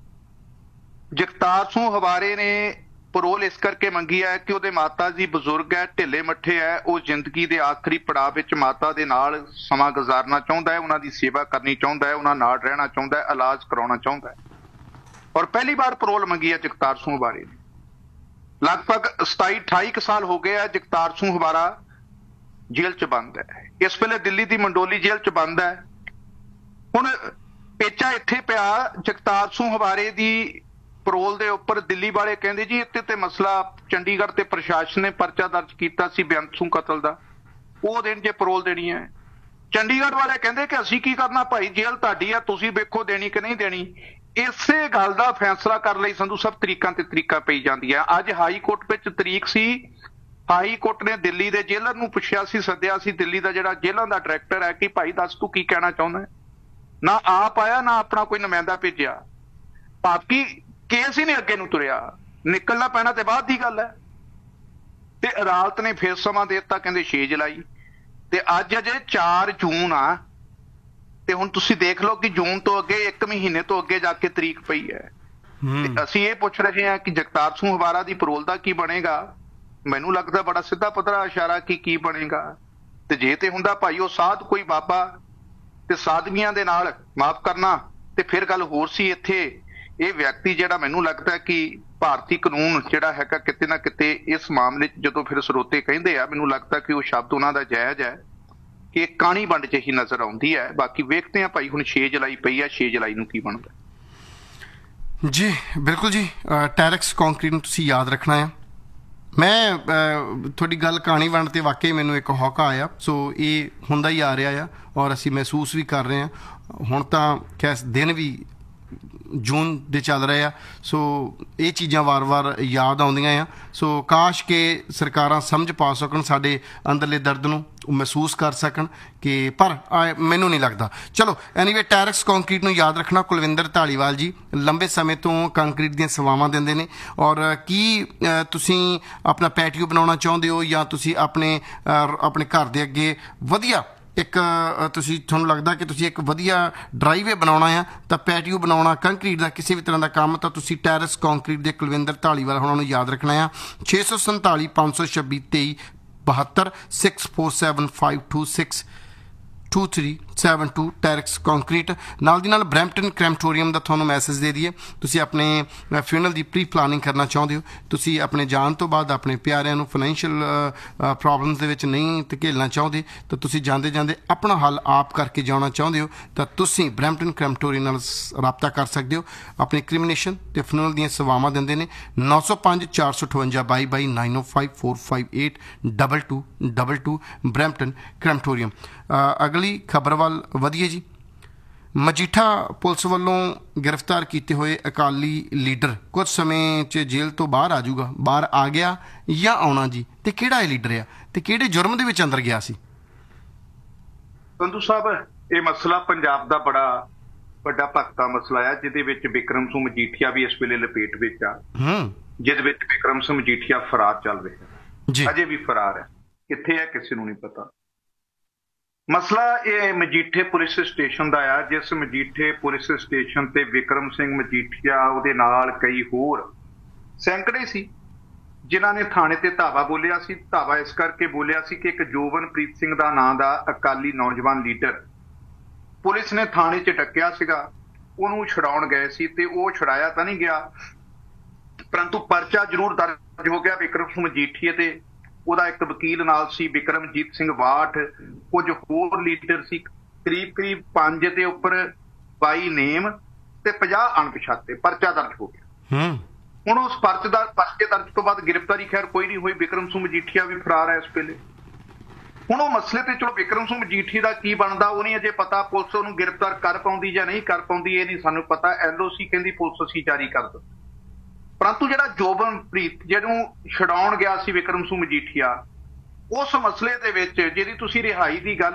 ਜਗਤਾਰ ਸਿੰਘ ਹਵਾਰੇ ਨੇ ਪੈਰੋਲ ਇਸ ਕਰਕੇ ਮੰਗੀ ਹੈ ਕਿ ਉਹਦੇ ਮਾਤਾ ਜੀ ਬਜ਼ੁਰਗ ਹੈ, ਢਿੱਲੇ ਮੱਠੇ ਹੈ, ਉਹ ਜ਼ਿੰਦਗੀ ਦੇ ਆਖਰੀ ਪੜਾਅ ਵਿੱਚ ਮਾਤਾ ਦੇ ਨਾਲ ਸਮਾਂ ਗੁਜ਼ਾਰਨਾ ਚਾਹੁੰਦਾ ਹੈ, ਉਹਨਾਂ ਦੀ ਸੇਵਾ ਕਰਨੀ ਚਾਹੁੰਦਾ ਹੈ, ਉਹਨਾਂ ਨਾਲ ਰਹਿਣਾ ਚਾਹੁੰਦਾ ਹੈ, ਇਲਾਜ ਕਰਾਉਣਾ ਚਾਹੁੰਦਾ ਹੈ, ਔਰ ਪਹਿਲੀ ਵਾਰ ਪੈਰੋਲ ਮੰਗੀ ਹੈ ਜਗਤਾਰ ਸਿੰਘ ਹਵਾਰੇ ਨੇ। ਲਗਭਗ ਸਤਾਈ ਅਠਾਈ ਕੁ ਸਾਲ ਹੋ ਗਏ ਆ ਜਗਤਾਰ ਸਿੰਘ ਹਵਾਰਾ ਜੇਲ੍ਹ 'ਚ ਬੰਦ ਹੈ। ਇਸ ਵੇਲੇ ਦਿੱਲੀ ਦੀ ਮੰਡੋਲੀ ਜੇਲ੍ਹ 'ਚ ਬੰਦ ਹੈ। ਹੁਣ ਪੇਚਾ ਇੱਥੇ ਪਿਆ ਜਗਤਾਰ ਸਿੰਘ ਹਵਾਰੇ ਦੀ ਪੈਰੋਲ ਦੇ ਉੱਪਰ। ਦਿੱਲੀ ਵਾਲੇ ਕਹਿੰਦੇ ਜੀ ਇੱਥੇ ਤੇ ਮਸਲਾ ਚੰਡੀਗੜ੍ਹ ਤੇ ਪ੍ਰਸ਼ਾਸਨ ਨੇ ਪਰਚਾ ਦਰਜ ਕੀਤਾ ਸੀ ਬੇਅੰਤ ਸਿੰਘ ਕਤਲ ਦਾ, ਉਹ ਦਿਨ ਜੇ ਪੈਰੋਲ ਦੇਣੀ ਹੈ। ਚੰਡੀਗੜ੍ਹ ਵਾਲੇ ਕਹਿੰਦੇ ਕਿ ਅਸੀਂ ਕੀ ਕਰਨਾ ਭਾਈ, ਜੇਲ੍ਹ ਤੁਹਾਡੀ ਆ, ਤੁਸੀਂ ਵੇਖੋ ਦੇਣੀ ਕਿ ਨਹੀਂ ਦੇਣੀ। ਇਸੇ ਗੱਲ ਦਾ ਫੈਸਲਾ ਕਰਨ ਲਈ ਸੰਧੂ ਸਾਹਿਬ ਤਰੀਕਾਂ ਤੇ ਤਰੀਕਾਂ ਪਈ ਜਾਂਦੀਆਂ। ਅੱਜ ਹਾਈ ਕੋਰਟ ਵਿੱਚ ਤਰੀਕ ਸੀ, ਹਾਈ ਕੋਰਟ ਨੇ ਦਿੱਲੀ ਦੇ ਜੇਲਰ ਨੂੰ ਪੁੱਛਿਆ ਸੀ, ਸੱਦਿਆ ਸੀ ਦਿੱਲੀ ਦਾ ਜਿਹੜਾ ਜੇਲ੍ਹਾਂ ਦਾ ਡਾਇਰੈਕਟਰ ਹੈ ਕਿ ਭਾਈ ਦੱਸ ਤੂੰ ਕੀ ਕਹਿਣਾ ਚਾਹੁੰਦਾ। ਨਾ ਆਪ ਆਇਆ ਨਾ ਆਪਣਾ ਕੋਈ ਨੁਮਾਇੰਦਾ ਭੇਜਿਆ, ਬਾਕੀ ਕੇਸ ਹੀ ਨਹੀਂ ਅੱਗੇ ਨੂੰ ਤੁਰਿਆ। ਨਿਕਲਣਾ ਪੈਣਾ ਤੇ ਬਾਅਦ ਦੀ ਗੱਲ ਹੈ। ਤੇ ਅਦਾਲਤ ਨੇ ਫੇਰ ਸਮਾਂ ਦੇ ਦਿੱਤਾ, ਕਹਿੰਦੇ ਛੇ ਜੁਲਾਈ, ਤੇ ਅੱਜ ਅਜੇ ਚਾਰ ਜੂਨ ਆ। ਤੇ ਹੁਣ ਤੁਸੀਂ ਦੇਖ ਲਓ ਕਿ ਜੂਨ ਤੋਂ ਅੱਗੇ ਇੱਕ ਮਹੀਨੇ ਤੋਂ ਅੱਗੇ ਜਾ ਕੇ ਤਰੀਕ ਪਈ ਹੈ। ਤੇ ਅਸੀਂ ਇਹ ਪੁੱਛ ਰਹੇ ਹਾਂ ਕਿ ਜਗਤਾਰ ਸਿੰਘ ਹਵਾਰਾ ਦੀ ਪੈਰੋਲ ਦਾ ਕੀ ਬਣੇਗਾ। ਮੈਨੂੰ ਲੱਗਦਾ ਬੜਾ ਸਿੱਧਾ ਪੱਧਰਾ ਇਸ਼ਾਰਾ ਕਿ ਕੀ ਬਣੇਗਾ। ਤੇ ਜੇ ਤੇ ਹੁੰਦਾ ਭਾਈ ਉਹ ਸਾਧ ਕੋਈ ਬਾਬਾ ਤੇ ਸਾਧਵੀਆਂ ਦੇ ਨਾਲ ਮਾਫ ਕਰਨਾ ਤੇ ਫਿਰ ਗੱਲ ਹੋਰ ਸੀ। ਇੱਥੇ ਇਹ ਵਿਅਕਤੀ ਜਿਹੜਾ ਮੈਨੂੰ ਲੱਗਦਾ ਕਿ ਭਾਰਤੀ ਕਾਨੂੰਨ ਜਿਹੜਾ ਹੈਗਾ ਕਿਤੇ ਨਾ ਕਿਤੇ ਇਸ ਮਾਮਲੇ 'ਚ ਜਦੋਂ ਫਿਰ ਸਰੋਤੇ ਕਹਿੰਦੇ ਆ, ਮੈਨੂੰ ਲੱਗਦਾ ਕਿ ਉਹ ਸ਼ਬਦ ਉਹਨਾਂ ਦਾ ਜਾਇਜ਼ ਹੈ ਕਿ ਕਾਣੀ ਵੰਡ 'ਚ ਹੀ ਨਜ਼ਰ ਆਉਂਦੀ ਹੈ। ਬਾਕੀ ਵੇਖਦੇ ਆ ਭਾਈ, ਹੁਣ ਛੇ ਜੁਲਾਈ ਪਈ ਆ, ਛੇ ਜੁਲਾਈ ਨੂੰ ਕੀ ਬਣਦਾ ਜੀ। ਬਿਲਕੁਲ ਜੀ, ਟੈਰੈਕਸ ਕੰਕਰੀਟ ਨੂੰ ਤੁਸੀਂ ਯਾਦ ਰੱਖਣਾ ਆ। ਮੈਂ ਤੁਹਾਡੀ ਗੱਲ ਕਹਾਣੀ ਵੰਡ ਤੇ ਵਾਕਈ ਮੈਨੂੰ ਇੱਕ ਹੌਕਾ ਆਇਆ। ਸੋ ਇਹ ਹੁੰਦਾ ਹੀ ਆ ਰਿਹਾ ਆ ਔਰ ਅਸੀਂ ਮਹਿਸੂਸ ਵੀ ਕਰ ਰਹੇ ਹਾਂ। ਹੁਣ ਤਾਂ ਖੈਰ ਦਿਨ ਵੀ ਜੂਨ ਦੇ ਚੱਲ ਰਹੇ ਆ, ਸੋ ਇਹ ਚੀਜ਼ਾਂ ਵਾਰ-ਵਾਰ ਯਾਦ ਆਉਂਦੀਆਂ ਆ। ਸੋ ਕਾਸ਼ ਕਿ ਸਰਕਾਰਾਂ ਸਮਝ ਪਾ ਸਕਣ, ਸਾਡੇ ਅੰਦਰਲੇ ਦਰਦ ਨੂੰ ਮਹਿਸੂਸ ਕਰ ਸਕਣ ਕਿ ਪਰ ਮੈਨੂੰ ਨਹੀਂ ਲੱਗਦਾ। ਚਲੋ ਐਨੀਵੇ, ਟੈਰੈਕਸ ਕੰਕਰੀਟ ਨੂੰ ਯਾਦ ਰੱਖਣਾ। ਕੁਲਵਿੰਦਰ ਧਾਲੀਵਾਲ ਜੀ ਲੰਬੇ ਸਮੇਂ ਤੋਂ ਕੰਕਰੀਟ ਦੀਆਂ ਸੇਵਾਵਾਂ ਦਿੰਦੇ ਨੇ। ਔਰ ਕੀ ਤੁਸੀਂ ਆਪਣਾ ਪੈਟੀਓ ਬਣਾਉਣਾ ਚਾਹੁੰਦੇ ਹੋ ਜਾਂ ਤੁਸੀਂ ਆਪਣੇ ਆਪਣੇ ਘਰ ਦੇ ਅੱਗੇ ਵਧੀਆ ਇੱਕ ਤੁਸੀਂ ਤੁਹਾਨੂੰ ਲੱਗਦਾ ਕਿ ਤੁਸੀਂ ਇੱਕ ਵਧੀਆ ਡਰਾਈਵੇ ਬਣਾਉਣਾ ਆ ਤਾਂ ਪੈਟੀਓ ਬਣਾਉਣਾ, ਕੰਕਰੀਟ ਦਾ ਕਿਸੇ ਵੀ ਤਰ੍ਹਾਂ ਦਾ ਕੰਮ, ਤਾਂ ਤੁਸੀਂ ਟੈਰੈਕਸ ਕੰਕਰੀਟ ਦੇ ਕੁਲਵਿੰਦਰ ਧਾਲੀਵਾਲ ਉਹਨਾਂ ਨੂੰ ਯਾਦ ਰੱਖਣਾ ਆ। ਛੇ ਸੌ ਸੰਤਾਲੀ ਪੰਜ ਸੌ ਛੱਬੀ ਤੇਈ ਬਹੱਤਰ six four seven five two six two three seven to ਟੈਰੈਕਸ concrete. ਨਾਲ ਦੀ ਨਾਲ ਬਰੈਂਪਟਨ ਕ੍ਰੈਮਟੋਰੀਅਮ ਦਾ ਤੁਹਾਨੂੰ ਮੈਸੇਜ ਦੇ ਦਈਏ, ਤੁਸੀਂ ਆਪਣੇ ਫਿਊਨਰਲ ਦੀ ਪ੍ਰੀ ਪਲਾਨਿੰਗ ਕਰਨਾ ਚਾਹੁੰਦੇ ਹੋ, ਤੁਸੀਂ ਆਪਣੇ ਜਾਣ ਤੋਂ ਬਾਅਦ ਆਪਣੇ ਪਿਆਰਿਆਂ ਨੂੰ ਫਾਈਨੈਂਸ਼ੀਅਲ ਪ੍ਰੋਬਲਮਸ ਦੇ ਵਿੱਚ ਨਹੀਂ ਧਕੇਲਣਾ ਚਾਹੁੰਦੇ, ਤਾਂ ਤੁਸੀਂ ਜਾਂਦੇ ਜਾਂਦੇ ਆਪਣਾ ਹੱਲ ਆਪ ਕਰਕੇ ਜਾਣਾ ਚਾਹੁੰਦੇ ਹੋ, ਤਾਂ ਤੁਸੀਂ ਬਰੈਂਪਟਨ ਕ੍ਰੈਮਟੋਰੀਅਮ ਨਾਲ ਰਾਬਤਾ ਕਰ ਸਕਦੇ ਹੋ। ਆਪਣੀ ਕ੍ਰਿਮੀਨੇਸ਼ਨ ਤੇ ਫਿਊਨਰਲ ਦੀਆਂ ਸੇਵਾਵਾਂ ਦਿੰਦੇ ਨੇ। ਨੌ ਸੌ ਪੰਜ ਚਾਰ ਸੌ ਅਠਵੰਜਾ ਬਾਈ ਬਾਈ ਨਾਈਨ ਓ five four five eight double two double two Brampton ਕ੍ਰੈਮਟੋਰੀਅਮ। ਅਗਲੀ ਖਬਰ ਵੱਲ ਵਧੀਏ ਜੀ। ਮਜੀਠਾ ਪੁਲਿਸ ਵੱਲੋਂ ਗ੍ਰਿਫਤਾਰ ਕੀਤੇ ਹੋਏ ਅਕਾਲੀ ਲੀਡਰ ਕੁਝ ਸਮੇਂ 'ਚ ਜੇਲ੍ਹ ਤੋਂ ਬਾਹਰ ਆ ਜਾਊਗਾ, ਬਾਹਰ ਆ ਗਿਆ ਜਾਂ ਆਉਣਾ ਜੀ, ਤੇ ਕਿਹੜਾ ਇਹ ਲੀਡਰ ਆ ਤੇ ਕਿਹੜੇ ਜੁਰਮ ਦੇ ਵਿੱਚ ਅੰਦਰ ਗਿਆ ਸੀ? ਸੰਧੂ ਸਾਹਿਬ, ਇਹ ਮਸਲਾ ਪੰਜਾਬ ਦਾ ਬੜਾ ਵੱਡਾ ਭਖਤਾ ਮਸਲਾ ਆ, ਜਿਹਦੇ ਵਿੱਚ ਬਿਕਰਮ ਸਿੰਘ ਮਜੀਠੀਆ ਵੀ ਇਸ ਵੇਲੇ ਲਪੇਟ ਵਿੱਚ ਆ, ਜਿਹਦੇ ਵਿੱਚ ਬਿਕਰਮ ਸਿੰਘ ਮਜੀਠੀਆ ਫਰਾਰ ਚੱਲ ਰਿਹਾ, ਅਜੇ ਵੀ ਫਰਾਰ ਹੈ। ਕਿੱਥੇ ਹੈ ਕਿਸੇ ਨੂੰ ਨਹੀਂ ਪਤਾ। ਮਸਲਾ ਇਹ ਮਜੀਠੇ ਪੁਲਿਸ ਸਟੇਸ਼ਨ ਦਾ ਆ, ਜਿਸ ਮਜੀਠੇ ਪੁਲਿਸ ਸਟੇਸ਼ਨ ਤੇ ਬਿਕਰਮ ਸਿੰਘ ਮਜੀਠੀਆ, ਉਹਦੇ ਨਾਲ ਕਈ ਹੋਰ ਸੈਂਕੜੇ ਸੀ ਜਿਨ੍ਹਾਂ ਨੇ ਥਾਣੇ ਤੇ ਧਾਵਾ ਬੋਲਿਆ ਸੀ। ਧਾਵਾ ਇਸ ਕਰਕੇ ਬੋਲਿਆ ਸੀ ਕਿ ਇੱਕ ਜੋਬਨਪ੍ਰੀਤ ਸਿੰਘ ਦਾ ਨਾਂ ਦਾ ਅਕਾਲੀ ਨੌਜਵਾਨ ਲੀਡਰ ਪੁਲਿਸ ਨੇ ਥਾਣੇ 'ਚ ਡੱਕਿਆ ਸੀਗਾ, ਉਹਨੂੰ ਛੁਡਾਉਣ ਗਏ ਸੀ ਤੇ ਉਹ ਛੁਡਾਇਆ ਤਾਂ ਨਹੀਂ ਗਿਆ, ਪਰੰਤੂ ਪਰਚਾ ਜ਼ਰੂਰ ਦਰਜ ਹੋ ਗਿਆ ਬਿਕਰਮ ਸਿੰਘ ਮਜੀਠੀਏ ਤੇ। ਉਹਦਾ ਇੱਕ ਵਕੀਲ ਨਾਲ ਸੀ, ਬਿਕਰਮਜੀਤ ਸਿੰਘ ਵਾਠ, ਕੁਝ ਹੋਰ ਲੀਡਰ ਸੀ, ਕਰੀਬ ਕਰੀਬ ਪੰਜ ਦੇ ਉੱਪਰ ਬਾਈ ਨੇਮ ਤੇ ਪੰਜਾਹ ਅਣਪਛਾਤੇ। ਪਰਚਾ ਦਰਜ ਹੋ ਗਿਆ। ਹੁਣ ਉਸ ਪਰਚ ਦਾ ਪਰਚੇ ਦਰਜ ਤੋਂ ਬਾਅਦ ਗ੍ਰਿਫਤਾਰੀ ਖੈਰ ਕੋਈ ਨਹੀਂ ਹੋਈ। ਬਿਕਰਮ ਸਿੰਘ ਮਜੀਠੀਆ ਵੀ ਫਰਾਰ ਹੈ ਇਸ ਵੇਲੇ। ਹੁਣ ਉਹ ਮਸਲੇ ਤੇ ਚਲੋ ਬਿਕਰਮ ਸਿੰਘ ਮਜੀਠੀ ਦਾ ਕੀ ਬਣਦਾ ਉਹ ਨਹੀਂ ਅਜੇ ਪਤਾ। ਪੁਲਿਸ ਉਹਨੂੰ ਗ੍ਰਿਫਤਾਰ ਕਰ ਪਾਉਂਦੀ ਜਾਂ ਨਹੀਂ ਕਰ ਪਾਉਂਦੀ ਇਹ ਨਹੀਂ ਸਾਨੂੰ ਪਤਾ। ਐਲ ਓ ਸੀ ਕਹਿੰਦੀ ਪੁਲਿਸ ਅਸੀਂ ਜਾਰੀ ਕਰ ਦੋ, ਪਰੰਤੂ ਜਿਹੜਾ ਜੋਬਨਪ੍ਰੀਤ ਜਿਹਨੂੰ ਛਡਾਉਣ ਗਿਆ ਸੀ ਬਿਕਰਮ ਸਿੰਘ ਮਜੀਠੀਆ, ਉਸ ਮਸਲੇ ਦੇ ਵਿੱਚ ਜਿਹਦੀ ਤੁਸੀਂ ਰਿਹਾਈ ਦੀ ਗੱਲ